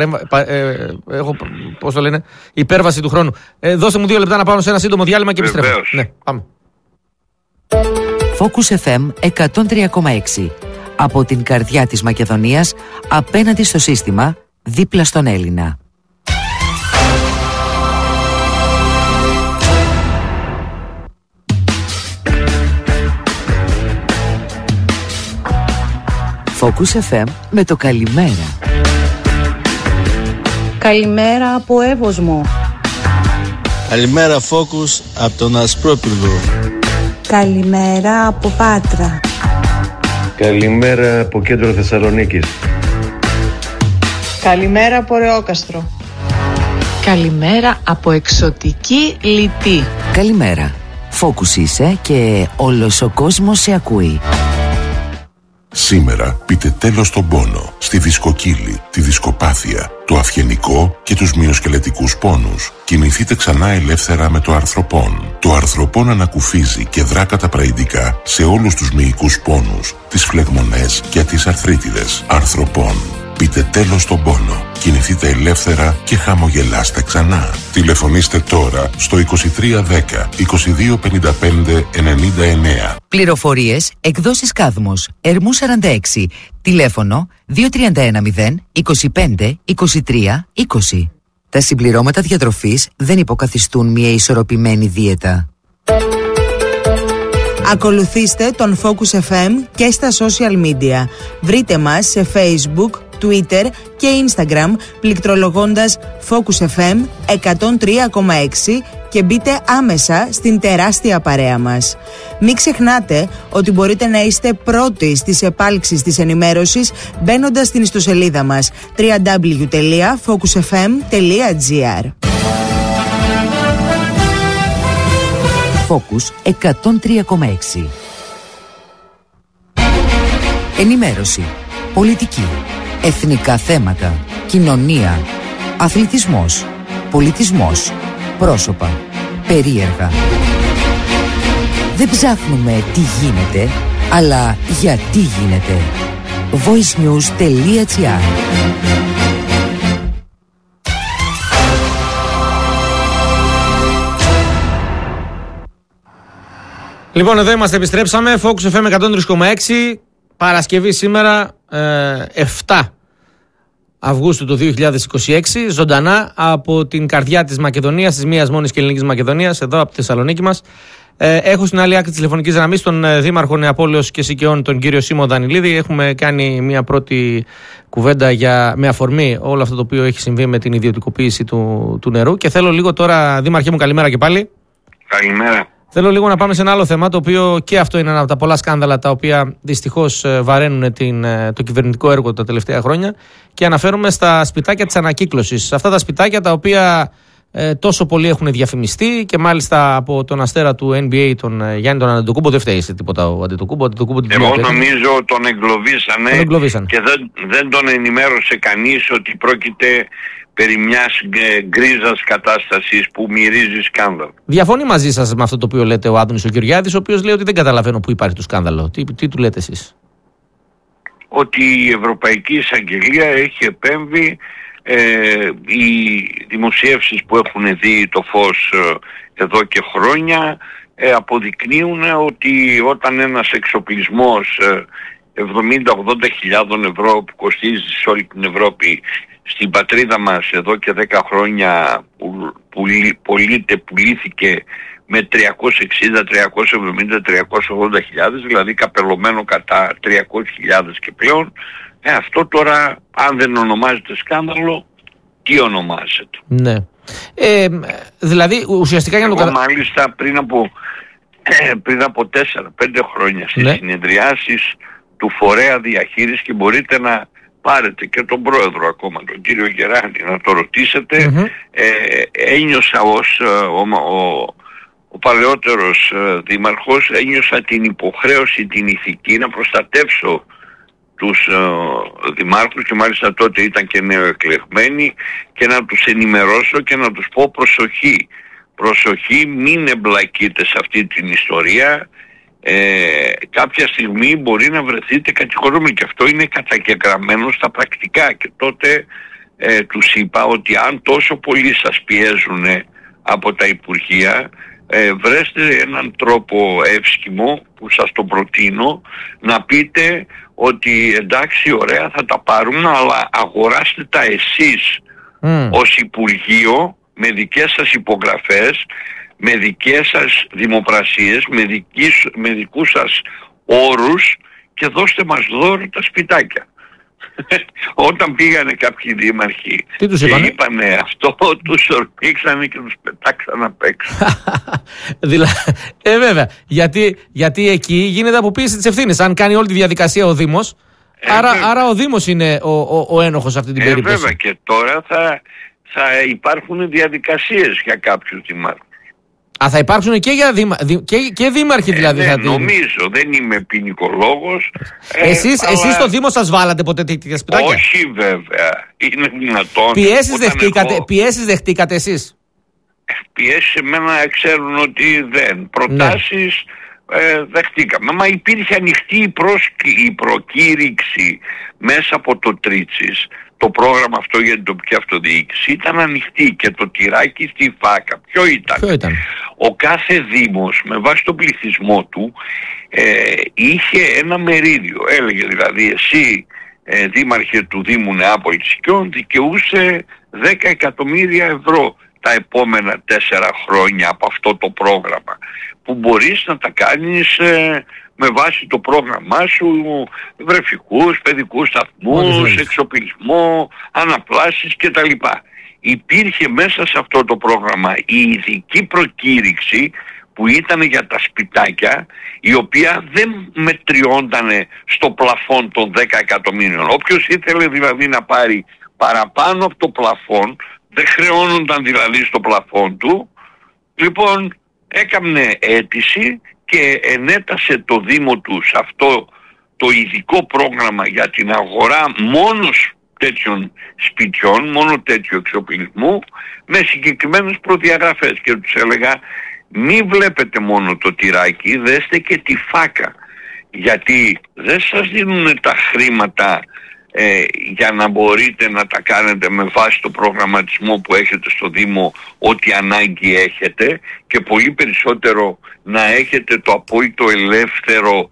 υπέρβαση του χρόνου. Δώστε μου 2 λεπτά να πάω σε ένα σύντομο διάλειμμα και επιστρέφω. Ναι, πάμε. Focus FM 103,6. Από την καρδιά της Μακεδονίας, απέναντι στο σύστημα, δίπλα στον Έλληνα. Focus FM με το καλημέρα. Καλημέρα από Εύωσμο. Καλημέρα Focus από τον Ασπρόπυργο. Καλημέρα από Πάτρα. Καλημέρα από κέντρο Θεσσαλονίκης. Καλημέρα από Ρεόκαστρο. Καλημέρα από εξωτική Λιτή. Καλημέρα. Focus είσαι και όλος ο κόσμος σε ακούει. Σήμερα πείτε τέλος στον πόνο, στη δισκοκύλη, τη δισκοπάθεια, το αυγενικό και τους μυοσκελετικούς πόνους. Κινηθείτε ξανά ελεύθερα με το αρθροπόν. Το αρθροπόν ανακουφίζει και δρά καταπραϊντικά σε όλους τους μυϊκούς πόνους, τις φλεγμονές και τις αρθρίτιδες. Αρθροπόν. Πείτε τέλος στον πόνο. Κινηθείτε ελεύθερα και χαμογελάστε ξανά. Τηλεφωνήστε τώρα στο 2310 2255 99. Πληροφορίες, εκδόσεις Κάδμος, Ερμού 46, τηλέφωνο 2310 25 23 20. Τα συμπληρώματα διατροφής δεν υποκαθιστούν μια ισορροπημένη δίαιτα. Ακολουθήστε τον Focus FM και στα social media. Βρείτε μας σε Facebook, Twitter και Instagram πληκτρολογώντας Focus FM 103,6 και μπείτε άμεσα στην τεράστια παρέα μας. Μην ξεχνάτε ότι μπορείτε να είστε πρώτοι στις επάλξεις της ενημέρωσης μπαίνοντας στην ιστοσελίδα μας www.focusfm.gr. Focus 103,6. Ενημέρωση, πολιτική, εθνικά θέματα, κοινωνία, αθλητισμός, πολιτισμός, πρόσωπα, περίεργα. Δεν ψάχνουμε τι γίνεται, αλλά γιατί γίνεται. voicenews.gr. Λοιπόν, εδώ είμαστε, επιστρέψαμε. Focus FM 103,6. Παρασκευή σήμερα, 7 Αυγούστου του 2026, ζωντανά από την καρδιά της Μακεδονίας, της μίας μόνης και ελληνικής Μακεδονίας, εδώ από τη Θεσσαλονίκη μας. Έχω στην άλλη άκρη της τηλεφωνικής γραμμής τον Δήμαρχο Νεαπόλεως και Σικαιών, τον κύριο Σίμω Δανιλίδη. Έχουμε κάνει μια πρώτη κουβέντα με αφορμή όλο αυτό το οποίο έχει συμβεί με την ιδιωτικοποίηση του νερού. Και θέλω λίγο τώρα, Δήμαρχέ μου, καλημέρα και πάλι. Καλημέρα. Θέλω λίγο να πάμε σε ένα άλλο θέμα, το οποίο και αυτό είναι ένα από τα πολλά σκάνδαλα τα οποία δυστυχώς βαραίνουν το κυβερνητικό έργο τα τελευταία χρόνια, και αναφέρομαι στα σπιτάκια της ανακύκλωσης. Αυτά τα σπιτάκια τα οποία τόσο πολύ έχουν διαφημιστεί, και μάλιστα από τον αστέρα του NBA, τον Γιάννη τον Αντετοκούμπο, δεν φταίει σε τίποτα ο Αντετοκούμπο. Εγώ νομίζω τον εγκλωβίσανε και δεν τον ενημέρωσε κανείς ότι πρόκειται περί μιας γκρίζας κατάστασης που μυρίζει σκάνδαλο. Διαφωνεί μαζί σας με αυτό το οποίο λέτε ο Άδωνης ο Γεωργιάδης, ο οποίος λέει ότι δεν καταλαβαίνω πού υπάρχει το σκάνδαλο. Τι του λέτε εσείς? Ότι η Ευρωπαϊκή Εισαγγελία έχει επέμβει, οι δημοσιεύσεις που έχουν δει το φως εδώ και χρόνια αποδεικνύουν ότι όταν ένας εξοπλισμός 70-80 χιλιάδων ευρώ που κοστίζει σε όλη την Ευρώπη, στην πατρίδα μας εδώ και 10 χρόνια πουλήθηκε με 360, 370, 380 χιλιάδες, δηλαδή καπελωμένο κατά 300.000 και πλέον, αυτό τώρα, αν δεν ονομάζεται σκάνδαλο, τι ονομάζεται? Ναι. Δηλαδή ουσιαστικά για να το μάλιστα πριν από 4-5 χρόνια στις συνεδριάσεις του φορέα διαχείρισης, και μπορείτε να πάρετε και τον πρόεδρο ακόμα, τον κύριο Γεράνη, να το ρωτήσετε, ένιωσα ο παλαιότερος δήμαρχος, ένιωσα την υποχρέωση, την ηθική, να προστατεύσω τους δημάρχους, και μάλιστα τότε ήταν και νεοεκλεγμένοι, και να τους ενημερώσω και να τους πω προσοχή, μην εμπλακείτε σε αυτή την ιστορία. Κάποια στιγμή μπορεί να βρεθείτε κατηγορούμενοι, και αυτό είναι καταγεγραμμένο στα πρακτικά. Και τότε τους είπα ότι αν τόσο πολύ σας πιέζουν από τα Υπουργεία, βρέστε έναν τρόπο εύσχυμο που σας το προτείνω, να πείτε ότι εντάξει, ωραία, θα τα πάρουμε, αλλά αγοράστε τα εσείς ως Υπουργείο, με δικές σας υπογραφές, με δικές σας δημοπρασίες, με δικούς σας όρους, και δώστε μας δώρο τα σπιτάκια. Όταν πήγανε κάποιοι δήμαρχοι και είπανε αυτό, τους ορπήξανε και τους πετάξανε απ' έξω. Βέβαια, γιατί εκεί γίνεται αποποίηση της ευθύνης. Αν κάνει όλη τη διαδικασία ο Δήμος, άρα ο Δήμος είναι ο ένοχος σε αυτή την περίπτωση. Βέβαια, και τώρα θα υπάρχουν διαδικασίες για κάποιους δημάρχους. Θα υπάρξουν και δήμαρχοι δηλαδή. Νομίζω, δεν είμαι ποινικολόγος. Εσείς στο Δήμο σας βάλατε ποτέ τέτοια σπιτάκια? Όχι βέβαια, είναι δυνατόν. Πιέσεις δεχτήκατε εσείς? Πιέσεις εμένα ξέρουν ότι δεν. Προτάσεις δεχτήκαμε. Μα υπήρχε ανοιχτή η προκήρυξη μέσα από το Τρίτσις. Το πρόγραμμα αυτό για την τοπική αυτοδιοίκηση ήταν ανοιχτή, και το τυράκι στη φάκα ποιο ήταν? Ο κάθε Δήμος με βάση τον πληθυσμό του είχε ένα μερίδιο. Έλεγε δηλαδή, εσύ δήμαρχε του Δήμου Νεάπολης Σικαιών δικαιούσε 10 εκατομμύρια ευρώ τα επόμενα 4 χρόνια από αυτό το πρόγραμμα, που μπορείς να τα κάνεις με βάση το πρόγραμμά σου, βρεφικούς, παιδικούς σταθμούς, εξοπλισμό, αναπλάσεις κτλ. Υπήρχε μέσα σε αυτό το πρόγραμμα η ειδική προκήρυξη που ήταν για τα σπιτάκια, η οποία δεν μετριόταν στο πλαφόν των 10 εκατομμύριων. Όποιος ήθελε δηλαδή να πάρει παραπάνω από το πλαφόν, δεν χρεώνονταν δηλαδή στο πλαφόν του, λοιπόν έκανε αίτηση και ενέτασε το Δήμο του σε αυτό το ειδικό πρόγραμμα για την αγορά μόνο τέτοιων σπιτιών, μόνο τέτοιου εξοπλισμού, με συγκεκριμένες προδιαγραφές, και τους έλεγα μη βλέπετε μόνο το τυράκι, δέστε και τη φάκα, γιατί δεν σας δίνουν τα χρήματα για να μπορείτε να τα κάνετε με βάση το προγραμματισμό που έχετε στο Δήμο, ό,τι ανάγκη έχετε, και πολύ περισσότερο να έχετε το απόλυτο ελεύθερο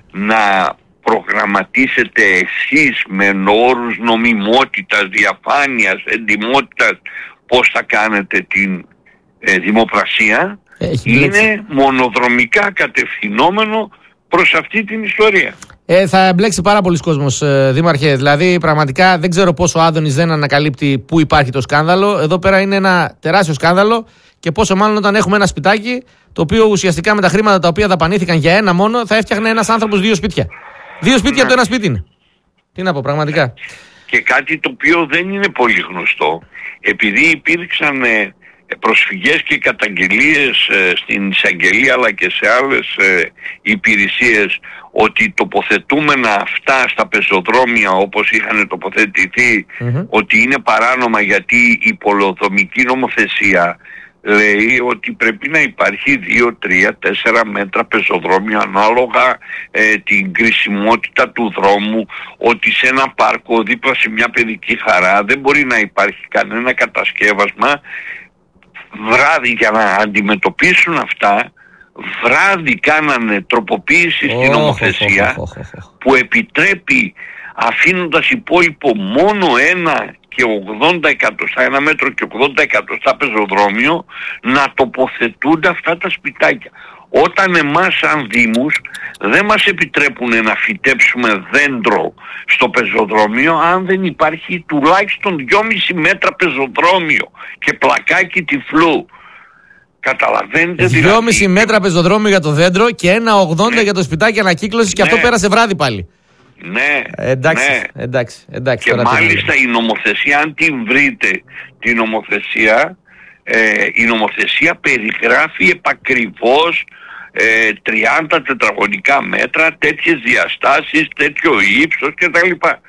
να προγραμματίσετε εσείς με όρους νομιμότητας, διαφάνειας, εντιμότητας πώς θα κάνετε την δημοπρασία. Είναι μονοδρομικά κατευθυνόμενο προς αυτή την ιστορία. Θα εμπλέξει πάρα πολλοί κόσμος, Δήμαρχε. Δηλαδή, πραγματικά δεν ξέρω πόσο ο Άδωνης δεν ανακαλύπτει πού υπάρχει το σκάνδαλο. Εδώ πέρα είναι ένα τεράστιο σκάνδαλο, και πόσο μάλλον όταν έχουμε ένα σπιτάκι το οποίο ουσιαστικά με τα χρήματα τα οποία δαπανήθηκαν για ένα μόνο θα έφτιαχνε ένας άνθρωπος 2 σπίτια. 2 σπίτια από το ένα σπίτι είναι. Τι να πω, πραγματικά. Και κάτι το οποίο δεν είναι πολύ γνωστό, επειδή υπήρξαν προσφυγές και καταγγελίες στην εισαγγελία αλλά και σε άλλες υπηρεσίες ότι τοποθετούμενα αυτά στα πεζοδρόμια όπως είχαν τοποθετηθεί, ότι είναι παράνομα, γιατί η πολεοδομική νομοθεσία λέει ότι πρέπει να υπάρχει 2, 3, 4 μέτρα πεζοδρόμιο ανάλογα την κρισιμότητα του δρόμου, ότι σε ένα πάρκο δίπλα σε μια παιδική χαρά δεν μπορεί να υπάρχει κανένα κατασκεύασμα. Βράδυ, για να αντιμετωπίσουν αυτά, βράδυ κάνανε τροποποίηση στην νομοθεσία που επιτρέπει, αφήνοντας υπόλοιπο μόνο 1 μέτρο και 80 εκατοστά πεζοδρόμιο, να τοποθετούνται αυτά τα σπιτάκια. Όταν εμάς σαν Δήμους δεν μας επιτρέπουν να φυτέψουμε δέντρο στο πεζοδρόμιο αν δεν υπάρχει τουλάχιστον 2,5 μέτρα πεζοδρόμιο και πλακάκι τυφλού. Καταλαβαίνετε 2,5 μέτρα πεζοδρόμιο για το δέντρο και 1,80 για το σπιτάκι ανακύκλωσης, και αυτό πέρασε βράδυ πάλι. Ναι, εντάξει. Και μάλιστα η νομοθεσία, αν την βρείτε την νομοθεσία, η νομοθεσία περιγράφει επακριβώς 30 τετραγωνικά μέτρα, τέτοιες διαστάσεις, τέτοιο ύψος κτλ.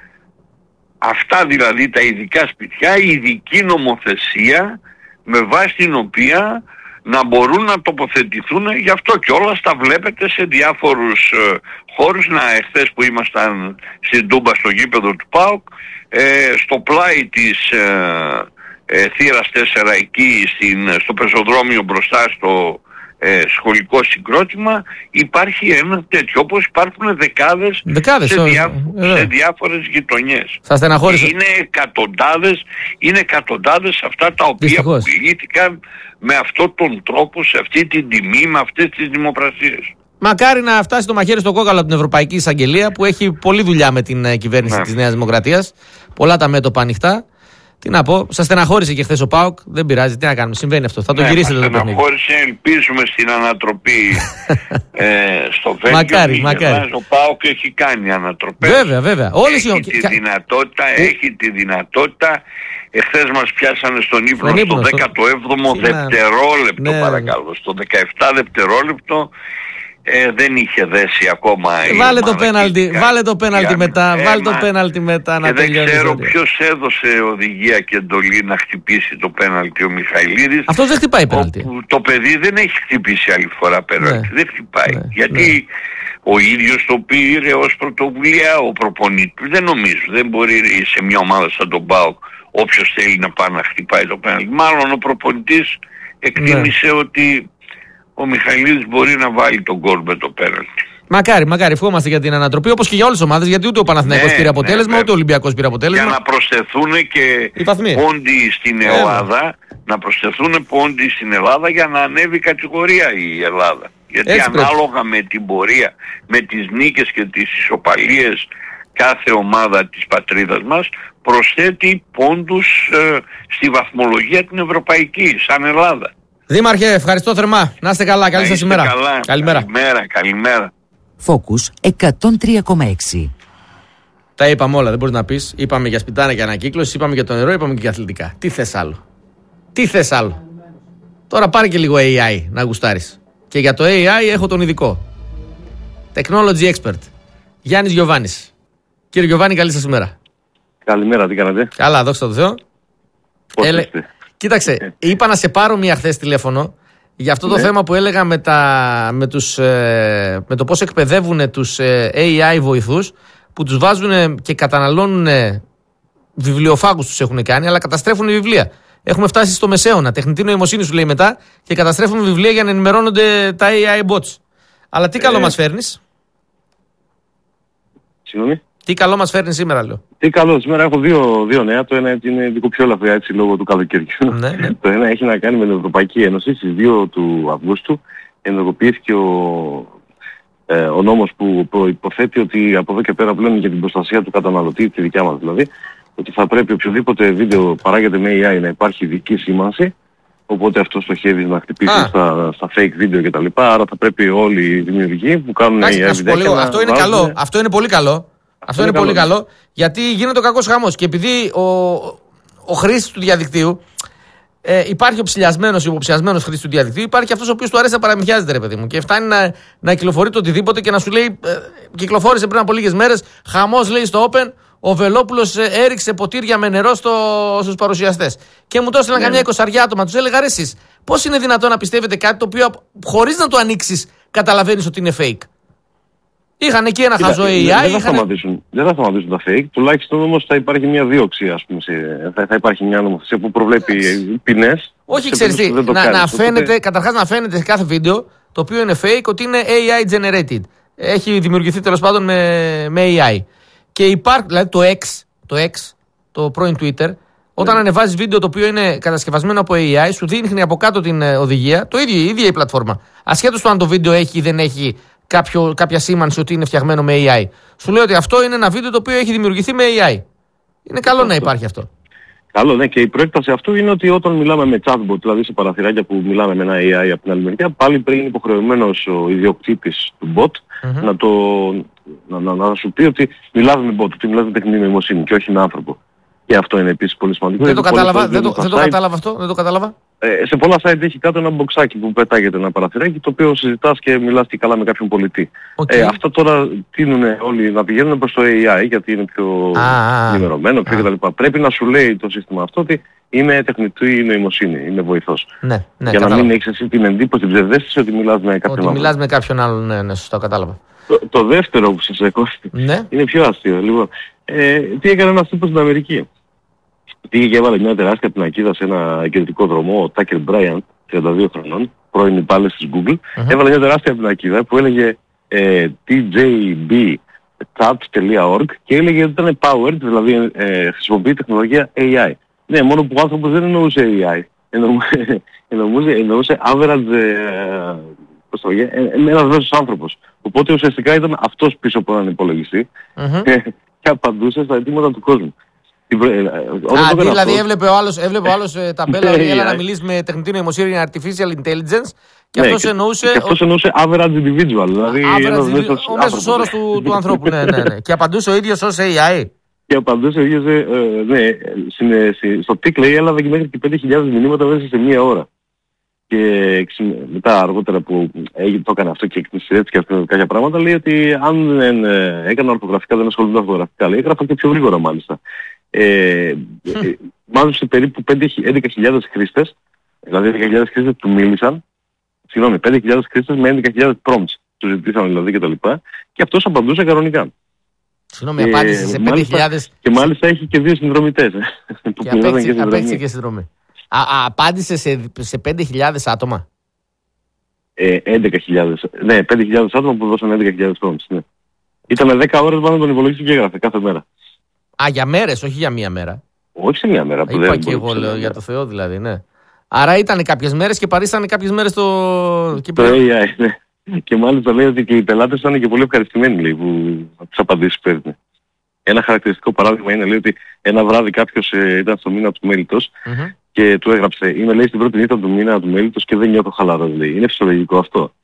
Αυτά δηλαδή τα ειδικά σπιτιά, η ειδική νομοθεσία με βάση την οποία να μπορούν να τοποθετηθούν. Γι' αυτό και όλα τα βλέπετε σε διάφορους χώρους. Εχθές που ήμασταν στην Τούμπα στο γήπεδο του ΠΑΟΚ, στο πλάι της θύρας 4 εκεί στο πεζοδρόμιο μπροστά στο σχολικό συγκρότημα υπάρχει ένα τέτοιο, όπως υπάρχουν δεκάδες σε διάφορες γειτονιές. Σας στεναχώρησε. Είναι εκατοντάδες αυτά τα οποία πουλήθηκαν με αυτόν τον τρόπο, σε αυτή την τιμή, με αυτές τις δημοπρασίες. Μακάρι να φτάσει το μαχαίρι στο κόκαλο από την Ευρωπαϊκή Εισαγγελία, που έχει πολλή δουλειά με την κυβέρνηση της Νέας Δημοκρατίας. Πολλά τα μέτωπα ανοιχτά. Τι να πω, σας στεναχώρησε και χθες ο ΠΑΟΚ. Δεν πειράζει, τι να κάνουμε, συμβαίνει αυτό. Θα το γυρίσετε το παιχνίδι. Στεναχώρησε, ελπίζουμε στην ανατροπή στο Βέλγιο. Μακάρι. Ο ΠΑΟΚ έχει κάνει ανατροπές. Βέβαια. Έχει τη δυνατότητα. Εχθές μας πιάσανε στον ύπνο στο 17ο δευτερόλεπτο, παρακαλώ. Στο 17 δευτερόλεπτο. Δεν είχε δέσει ακόμα. Βάλε το πέναλτι μετά. Και δεν ξέρω ποιος έδωσε οδηγία και εντολή να χτυπήσει το πέναλτι, ο Μιχαηλίδης. Αυτός δεν χτυπάει πέναλτι. Το παιδί δεν έχει χτυπήσει άλλη φορά πέναλτι. Δεν χτυπάει. Γιατί ο ίδιος το πήρε ως πρωτοβουλία ο προπονητής. Δεν νομίζω. Δεν μπορεί σε μια ομάδα σαν τον ΠΑΟΚ όποιος θέλει να πάει να χτυπάει το πέναλτι. Μάλλον ο προπονητής εκτίμησε ότι ο Μιχαηλίδης μπορεί να βάλει τον γκολ με το πέναλτι. Μακάρι, ευχόμαστε για την ανατροπή, όπως και για όλες τις ομάδες, γιατί ούτε ο Παναθηναϊκός πήρε αποτέλεσμα, ούτε ο Ολυμπιακός πήρε αποτέλεσμα. Για να προσθεθούν και πόντι στην Ελλάδα, για να ανέβει κατηγορία η Ελλάδα. Γιατί ανάλογα με την πορεία, με τις νίκες και τις ισοπαλίες, κάθε ομάδα της πατρίδας μας προσθέτει πόντους στη βαθμολογία την ευρωπαϊκή, σαν Ελλάδα. Δήμαρχε, ευχαριστώ θερμά. Να είστε καλά, καλή σας ημέρα. Καλημέρα. Focus 103,6. Τα είπαμε όλα, δεν μπορείς να πεις. Είπαμε για σπιτάνα και ανακύκλωση, είπαμε για το νερό, είπαμε και για αθλητικά. Τι θες άλλο. Τώρα πάρε και λίγο AI να γουστάρεις. Και για το AI έχω τον ειδικό. Technology expert. Γιάννης Γιωβάνης. Κύριε Γιωβάνη, καλή σας ημέρα. Καλημέρα, τι κάνετε? Καλά, δόξα τω Θεώ. Πώς είστε? Κοίταξε, είπα να σε πάρω μία χθες τηλέφωνο για αυτό το θέμα που έλεγα με το πώς εκπαιδεύουν τους AI βοηθούς, που τους βάζουν και καταναλώνουν βιβλιοφάγους, τους έχουν κάνει, αλλά καταστρέφουν βιβλία. Έχουμε φτάσει στο μεσαίωνα. Τεχνητή νοημοσύνη σου λέει μετά και καταστρέφουν βιβλία για να ενημερώνονται τα AI bots. Αλλά τι καλό μας φέρνεις? Συγγνώμη. Τι καλό μας φέρνει σήμερα, λέω? Τι καλό, σήμερα έχω δύο νέα. Το ένα είναι λίγο πιο ελαφριά, έτσι, λόγω του καλοκαιριού. Ναι. Το ένα έχει να κάνει με την Ευρωπαϊκή Ένωση. Στις 2 του Αυγούστου ενεργοποιήθηκε ο νόμος που προϋποθέτει ότι από εδώ και πέρα πλέον για την προστασία του καταναλωτή, τη δικιά μας δηλαδή, ότι θα πρέπει οποιοδήποτε βίντεο παράγεται με AI να υπάρχει ειδική σήμανση. Οπότε αυτό στοχεύει να χτυπήσει στα fake βίντεο κτλ. Άρα θα πρέπει όλοι οι δημιουργοί που κάνουν AI βιντεάκια. Αυτό είναι καλό. Αυτό είναι πολύ καλό. Αυτό είναι πολύ καλό, γιατί γίνεται ο κακός χαμός. Και επειδή ο χρήστης του διαδικτύου, υπάρχει ο ψηλιασμένος ή ο υποψηλιασμένος χρήστης του διαδικτύου, υπάρχει αυτός ο οποίος του αρέσει να παραμυθιάζεται, ρε παιδί μου. Και φτάνει να κυκλοφορεί το οτιδήποτε και να σου λέει, κυκλοφόρησε πριν από λίγες μέρες, χαμός λέει στο Open, ο Βελόπουλος έριξε ποτήρια με νερό στους παρουσιαστές. Και μου το έστειλαν καμιά 20 άτομα, τους έλεγα, ρε εσείς, πώς είναι δυνατόν να πιστεύετε κάτι το οποίο χωρίς να το ανοίξεις καταλαβαίνεις ότι είναι fake? Είχαν εκεί ένα χαζό AI. Δεν θα σταματήσουν τα fake, τουλάχιστον όμως θα υπάρχει μια δίωξη, ας πούμε. Θα υπάρχει μια νομοθεσία που προβλέπει ποινές. Όχι, ξέρεις τι, καταρχάς να φαίνεται σε κάθε βίντεο το οποίο είναι fake ότι είναι AI generated. Έχει δημιουργηθεί τέλος πάντων με AI. Και υπάρχει, δηλαδή το X, το πρώην Twitter, όταν ανεβάζεις βίντεο το οποίο είναι κατασκευασμένο από AI, σου δείχνει από κάτω την οδηγία, η ίδια η πλατφόρμα. Ασχέτως του αν το βίντεο έχει ή δεν έχει κάποια σήμανση ότι είναι φτιαγμένο με AI. Σου λέει ότι αυτό είναι ένα βίντεο το οποίο έχει δημιουργηθεί με AI. Είναι καλό να υπάρχει αυτό. Καλό, ναι, και η προέκταση αυτού είναι ότι όταν μιλάμε με chatbot, δηλαδή σε παραθυράκια που μιλάμε με ένα AI από την άλλη μεριά, πάλι πριν είναι υποχρεωμένος ο ιδιοκτήτης του bot να σου πει ότι μιλάς με bot, ότι μιλάς με τεχνητή νοημοσύνη και όχι με άνθρωπο. Και αυτό είναι επίσης πολύ σημαντικό. Δεν το κατάλαβα. Σε πολλά site έχει κάτω ένα μποξάκι που πετάγεται ένα παραθυράκι, το οποίο συζητάς και μιλάς και καλά με κάποιον πολιτή. Αυτά τώρα τείνουν όλοι να πηγαίνουν προς το AI, γιατί είναι πιο ενημερωμένο, πιο κτλ. Πρέπει να σου λέει το σύστημα αυτό ότι είμαι τεχνητή νοημοσύνη, είμαι βοηθός. Ναι, για να μην έχεις εσύ την εντύπωση, την ψευδαίσθηση ότι μιλάς με κάποιον άλλον. Ότι μιλάς με κάποιον άλλον, ναι, σωστά, κατάλαβα. Το δεύτερο που σας εκόφτει είναι πιο αστείο. Λοιπόν, τι έκανε ένας τύπος στην Αμερική? Πήγε και έβαλε μια τεράστια πινακίδα σε ένα εγκριτικό δρόμο, ο Tucker Bryant, 32 χρονών, πρώην υπάλληλος της Google, έβαλε μια τεράστια πινακίδα που έλεγε tjbchat.org και έλεγε ότι ήταν powered, δηλαδή χρησιμοποιεί τεχνολογία AI. Ναι, μόνο που ο άνθρωπος δεν εννοούσε AI, εννοούσε average, ένας μέσος άνθρωπος. Οπότε ουσιαστικά ήταν αυτός πίσω από έναν υπολογιστή και απαντούσε στα αιτήματα του κόσμου. Δηλαδή έβλεπε ο άλλος ταμπέλα ότι έλα να μιλήσει με τεχνητή νοημοσύνη, artificial intelligence, και αυτός εννοούσε average individual, δηλαδή ο μέσος όρος του ανθρώπου. Ναι. Και απαντούσε ο ίδιος ως AI. Και απαντούσε ο ίδιος, στο TikTok λέει έλαβε και μέχρι και 5.000 μηνύματα μέσα σε μία ώρα. Και μετά αργότερα που το έκανε αυτό και εκμυστηρέτησε και αυτό κάποια πράγματα, λέει ότι αν δεν έκανα ορθογραφικά, δεν ασχολούνται ορθογραφικά, λέει, έγραφα και πιο γρήγορα μάλιστα. Μάζεψε περίπου 11.000 χρήστες, δηλαδή 11.000 χρήστες του μίλησαν, 5.000 χρήστες με 11.000 prompts, του ζητήσαν δηλαδή κτλ. Και αυτός απαντούσε κανονικά. Απάντησε σε 5.000. Και μάλιστα έχει και 2 συνδρομητές. Και απέκτησε και συνδρομή. Απάντησε σε 5.000 άτομα. 11.000. Ναι, 5.000 άτομα που δώσαν 11.000 prompts. Ναι. Ήταν 10 ώρες πάνω τον υπολογιστή και έγραφε κάθε μέρα. Για μέρες, όχι για μία μέρα. Όχι σε μία μέρα. Είπα και εγώ, λέω, για το Θεό δηλαδή, ναι. Άρα ήταν κάποιες μέρες και παρήσανε κάποιες μέρες το AI, ναι. Και μάλιστα λέει ότι και οι πελάτες ήταν και πολύ ευχαριστημένοι, λέει, που τις απαντήσεις παίρνει. Ένα χαρακτηριστικό παράδειγμα είναι, λέει, ότι ένα βράδυ κάποιος ήταν στο μήνα του μέλιτος και του έγραψε, είμαι, λέει, στην πρώτη νύχτα του μήνα του μέλιτος και δεν νιώθω χαλαρός, λέει. Είναι φυσιολογικό αυτό.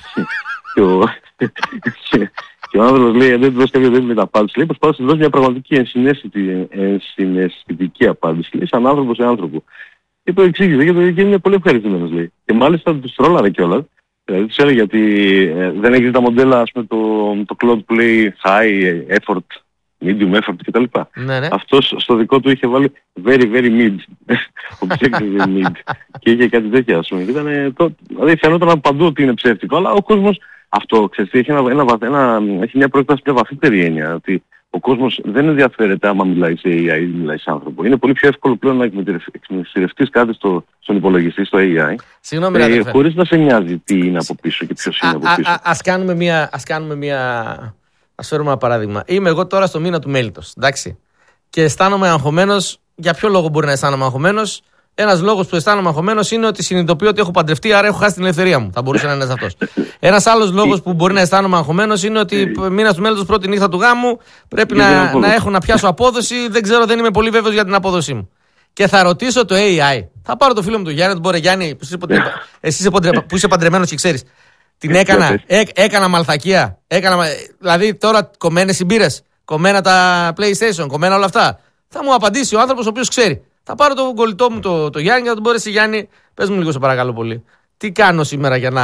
Και ο άνθρωπος λέει, αν δεν του δώσει κάποια δεν απάντηση, λέει, προσπάθησε να δώσει μια πραγματική ενσυναισθητική απάντηση, λέει, σαν άνθρωπο σε άνθρωπο. Και το εξήγησε και είναι πολύ ευχαριστημένος, λέει. Και μάλιστα τους τρόλαρε κιόλας. Δηλαδή τους έλεγε ότι δεν έχει τα μοντέλα, ας πούμε, το cloud που λέει high effort, medium effort κτλ. Ναι. Αυτός στο δικό του είχε βάλει very very mid. Ο ψέκτης mid. Και είχε κάτι τέτοιο, ας πούμε. Δηλαδή φαινόταν παντού ότι είναι ψεύτικο, αλλά ο κόσμος αυτό, ξέρεις, έχει μια πρόκληση, μια βαθύτερη έννοια, ότι ο κόσμος δεν ενδιαφέρεται άμα μιλάει σε AI ή μιλάει σε άνθρωπο. Είναι πολύ πιο εύκολο πλέον να εκμεταλλευτείς κάτι στον υπολογιστή, στο AI, χωρίς να σε νοιάζει τι είναι από πίσω και ποιος είναι από πίσω. Ας φέρουμε ένα παράδειγμα. Είμαι εγώ τώρα στο μήνα του μέλιτος, εντάξει, και αισθάνομαι αγχωμένος. Για ποιο λόγο μπορεί να αισθάνομαι αγχωμένος? Ένας λόγος που αισθάνομαι αγχωμένος είναι ότι συνειδητοποιώ ότι έχω παντρευτεί, άρα έχω χάσει την ελευθερία μου. Θα μπορούσε να είναι αυτός. Ένας άλλος λόγος που μπορεί να αισθάνομαι αγχωμένος είναι ότι μήνα του μέλιτος, πρώτη νύχτα του γάμου, πρέπει να έχω να πιάσω απόδοση. Δεν ξέρω, δεν είμαι πολύ βέβαιος για την απόδοσή μου. Και θα ρωτήσω το AI. Θα πάρω το φίλο μου τον Γιάννη, τον μπορεί, Γιάννη, εσύ που είσαι παντρεμένος και ξέρεις. Την έκανα μαλθακία. Δηλαδή τώρα κομμένες οι μπύρες, κομμένα τα PlayStation, κομμένα όλα αυτά. Θα μου απαντήσει ο άνθρωπος ο οποίος ξέρει. Θα πάρω τον κολλητό μου το Γιάννη και θα τον πω, εσύ Γιάννη, πες μου λίγο σε παρακαλώ πολύ. Τι κάνω σήμερα για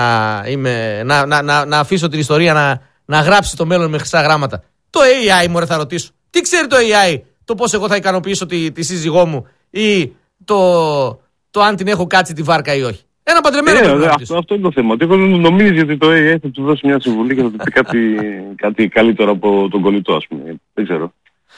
να αφήσω την ιστορία να γράψει το μέλλον με χρυσά γράμματα? Το AI μωρέ θα ρωτήσω. Τι ξέρει το AI? Το πώς εγώ θα ικανοποιήσω τη σύζυγό μου ή το αν την έχω κάτσει τη βάρκα ή όχι. Ένα παντρεμένο αυτό είναι το θέμα. Ότι νομίζεις ότι το AI θα του δώσει μια συμβουλή και θα του πει κάτι καλύτερο από τον κολλητό, ας πούμε. Δεν ξέρω.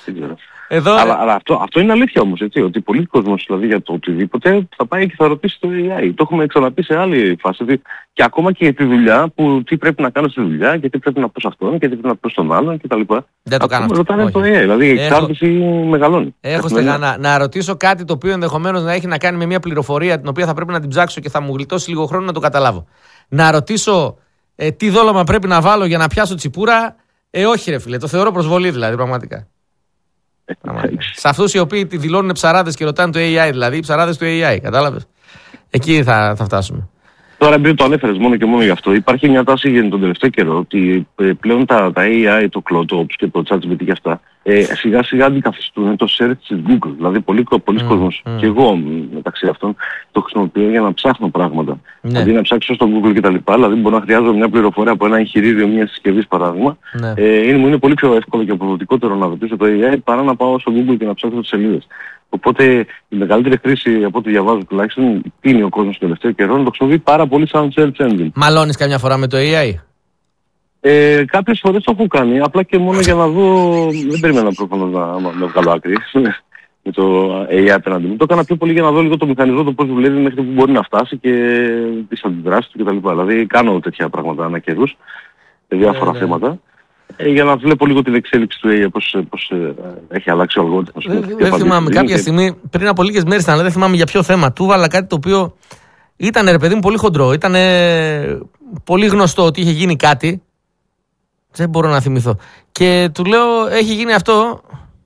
Αλλά αυτό είναι αλήθεια όμως, έτσι, ότι πολλοί κόσμος, δηλαδή, για το οτιδήποτε θα πάει και θα ρωτήσει το AI. Το έχουμε ξαναπεί σε άλλη φάση. Δηλαδή, και ακόμα και για τη δουλειά, τι πρέπει να κάνω στη δουλειά και τι πρέπει να πω σε αυτόν και τι πρέπει να πω στον άλλον κτλ. Δεν το κάνω αυτό. Ρωτάνε το AI, δηλαδή η εξάρτηση μεγαλώνει. Έχω στεγανά να ρωτήσω κάτι το οποίο ενδεχομένως να έχει να κάνει με μια πληροφορία την οποία θα πρέπει να την ψάξω και θα μου γλιτώσει λίγο χρόνο να το καταλάβω. Να ρωτήσω τι δόλωμα πρέπει να βάλω για να πιάσω τσιπούρα. Όχι, ρε φίλε, το θεωρώ προσβολή δηλαδή, πραγματικά. Σε αυτούς οι οποίοι τη δηλώνουν ψαράδες και ρωτάνε το AI, δηλαδή οι ψαράδες του AI, κατάλαβες? Εκεί θα φτάσουμε. Τώρα επειδή το ανέφερες μόνο και μόνο γι' αυτό, υπάρχει μια τάση για τον τελευταίο καιρό ότι πλέον τα AI, το Cloud, όπως και το ChatGPT και αυτά, σιγά σιγά αντικαθιστούν το search της Google. Δηλαδή πολλοί κόσμος, και εγώ μεταξύ αυτών, το χρησιμοποιώ για να ψάχνω πράγματα. Αντί να ψάξω στο Google κτλ. Δηλαδή μπορώ να χρειάζομαι μια πληροφορία από ένα εγχειρίδιο μιας συσκευής παράδειγμα. Μου είναι πολύ πιο εύκολο και αποδοτικότερο να ρωτήσω το AI παρά να πάω στο Google και να ψάξω τις σελίδες. Οπότε η μεγαλύτερη χρήση από ό,τι διαβάζω τουλάχιστον είναι ο κόσμος το τελευταίο καιρό να το χρησιμοποιεί πάρα πολύ σαν search engine. Μαλώνεις καμιά φορά με το AI? Κάποιες φορές το έχω κάνει, απλά και μόνο για να δω, δεν περίμενα προφανώς να βγάλω άκρη με το AI απέναντι μου. Το έκανα πιο πολύ για να δω λίγο το μηχανισμό, το πώς δουλεύει μέχρι που μπορεί να φτάσει και τις αντιδράσεις του κτλ. Δηλαδή κάνω τέτοια πράγματα ανά καιρούς, σε διάφορα θέματα. Για να βλέπω λίγο την εξέλιξη του AI, πώς έχει αλλάξει ο αλγόριθμος. Δεν θυμάμαι, κάποια στιγμή, πριν από λίγες μέρες ήταν, δεν θυμάμαι για ποιο θέμα, του βάλα κάτι το οποίο ήταν, ρε παιδί μου, πολύ χοντρό. Ήταν πολύ γνωστό ότι είχε γίνει κάτι. Δεν μπορώ να θυμηθώ. Και του λέω, έχει γίνει αυτό.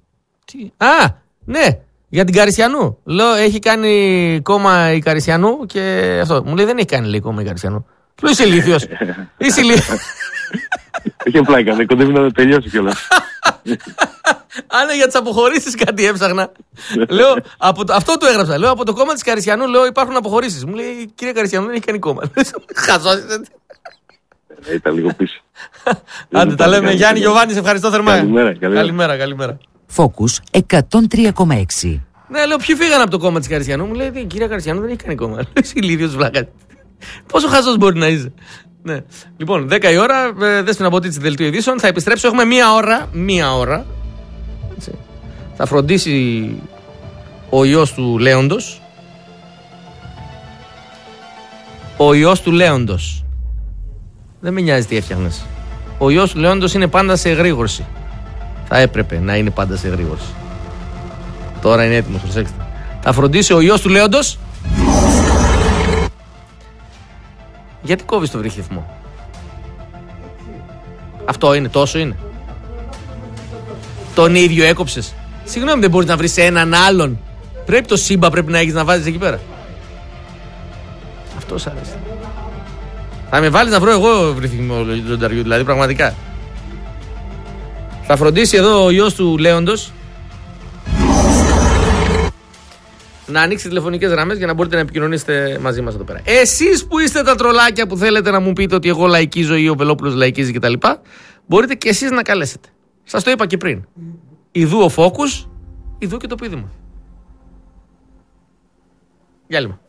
Ναι, για την Καρισιανού. Λέω, έχει κάνει κόμμα η Καρισιανού και αυτό. Μου λέει, δεν έχει κάνει, λέει, κόμμα η Καρισιανού. Λέω, είσαι ηλίθιος. Είσαι ηλίθιος. Είχε πλάκα, κοντεύει να τελειώσει κιόλας. Αν για τις αποχωρήσεις κάτι έψαχνα. Λέω, αυτό του έγραψα. Λέω, από το κόμμα της Καρισιανού, λέω, υπάρχουν αποχωρήσεις. Μου λέει, κύριε Καρισιανού, δεν έχει κάνει κόμμα. Χαζός. Ήταν λίγο πίσω. Άντε, τα λέμε. Γιάννη Γιωβάνη, σε ευχαριστώ θερμά. Καλημέρα. Focus 103,6. Ναι, λέω, ποιοι φύγανε από το κόμμα της Καρισιανού? Μου λέει, κύριε Καρισιανού, δεν έχει κάνει κόμμα. Είσαι ηλίθιος βλάκα. Πόσο χαζός μπορεί να είσαι? Ναι. Λοιπόν, 10 η ώρα, Δέσποινα Μποτίτση, δελτίο ειδήσεων. Θα επιστρέψω, έχουμε μία ώρα. Έτσι. Θα φροντίσει ο ιός του Λέοντος. Ο ιός του Λέοντος. Δεν με νοιάζει τι έφτιαχνες. Ο ιός του Λέοντος είναι πάντα σε εγρήγορση. Θα έπρεπε να είναι πάντα σε εγρήγορση. Τώρα είναι έτοιμος, προσέξτε. Θα φροντίσει ο ιός του Λέοντος. Γιατί κόβεις το βρύχυθμο? Αυτό είναι, τόσο είναι. Τον ίδιο έκοψες. Συγγνώμη, δεν μπορείς να βρεις έναν άλλον. Πρέπει το σύμπα πρέπει να έχεις να βάζεις εκεί πέρα. Αυτό σ' αρέσει. Θα με βάλεις να βρω εγώ βρυθμό λιονταριού, δηλαδή πραγματικά. Θα φροντίσει εδώ ο γιος του Λέοντος να ανοίξει τηλεφωνικές γραμμές για να μπορείτε να επικοινωνήσετε μαζί μας εδώ πέρα. Εσείς που είστε τα τρολάκια που θέλετε να μου πείτε ότι εγώ λαϊκίζω ή ο Βελόπουλος λαϊκίζει κτλ., μπορείτε και εσείς να καλέσετε. Σας το είπα και πριν. Ιδού ο φόκους, ιδού και το πείδημα. Γεια λίγο.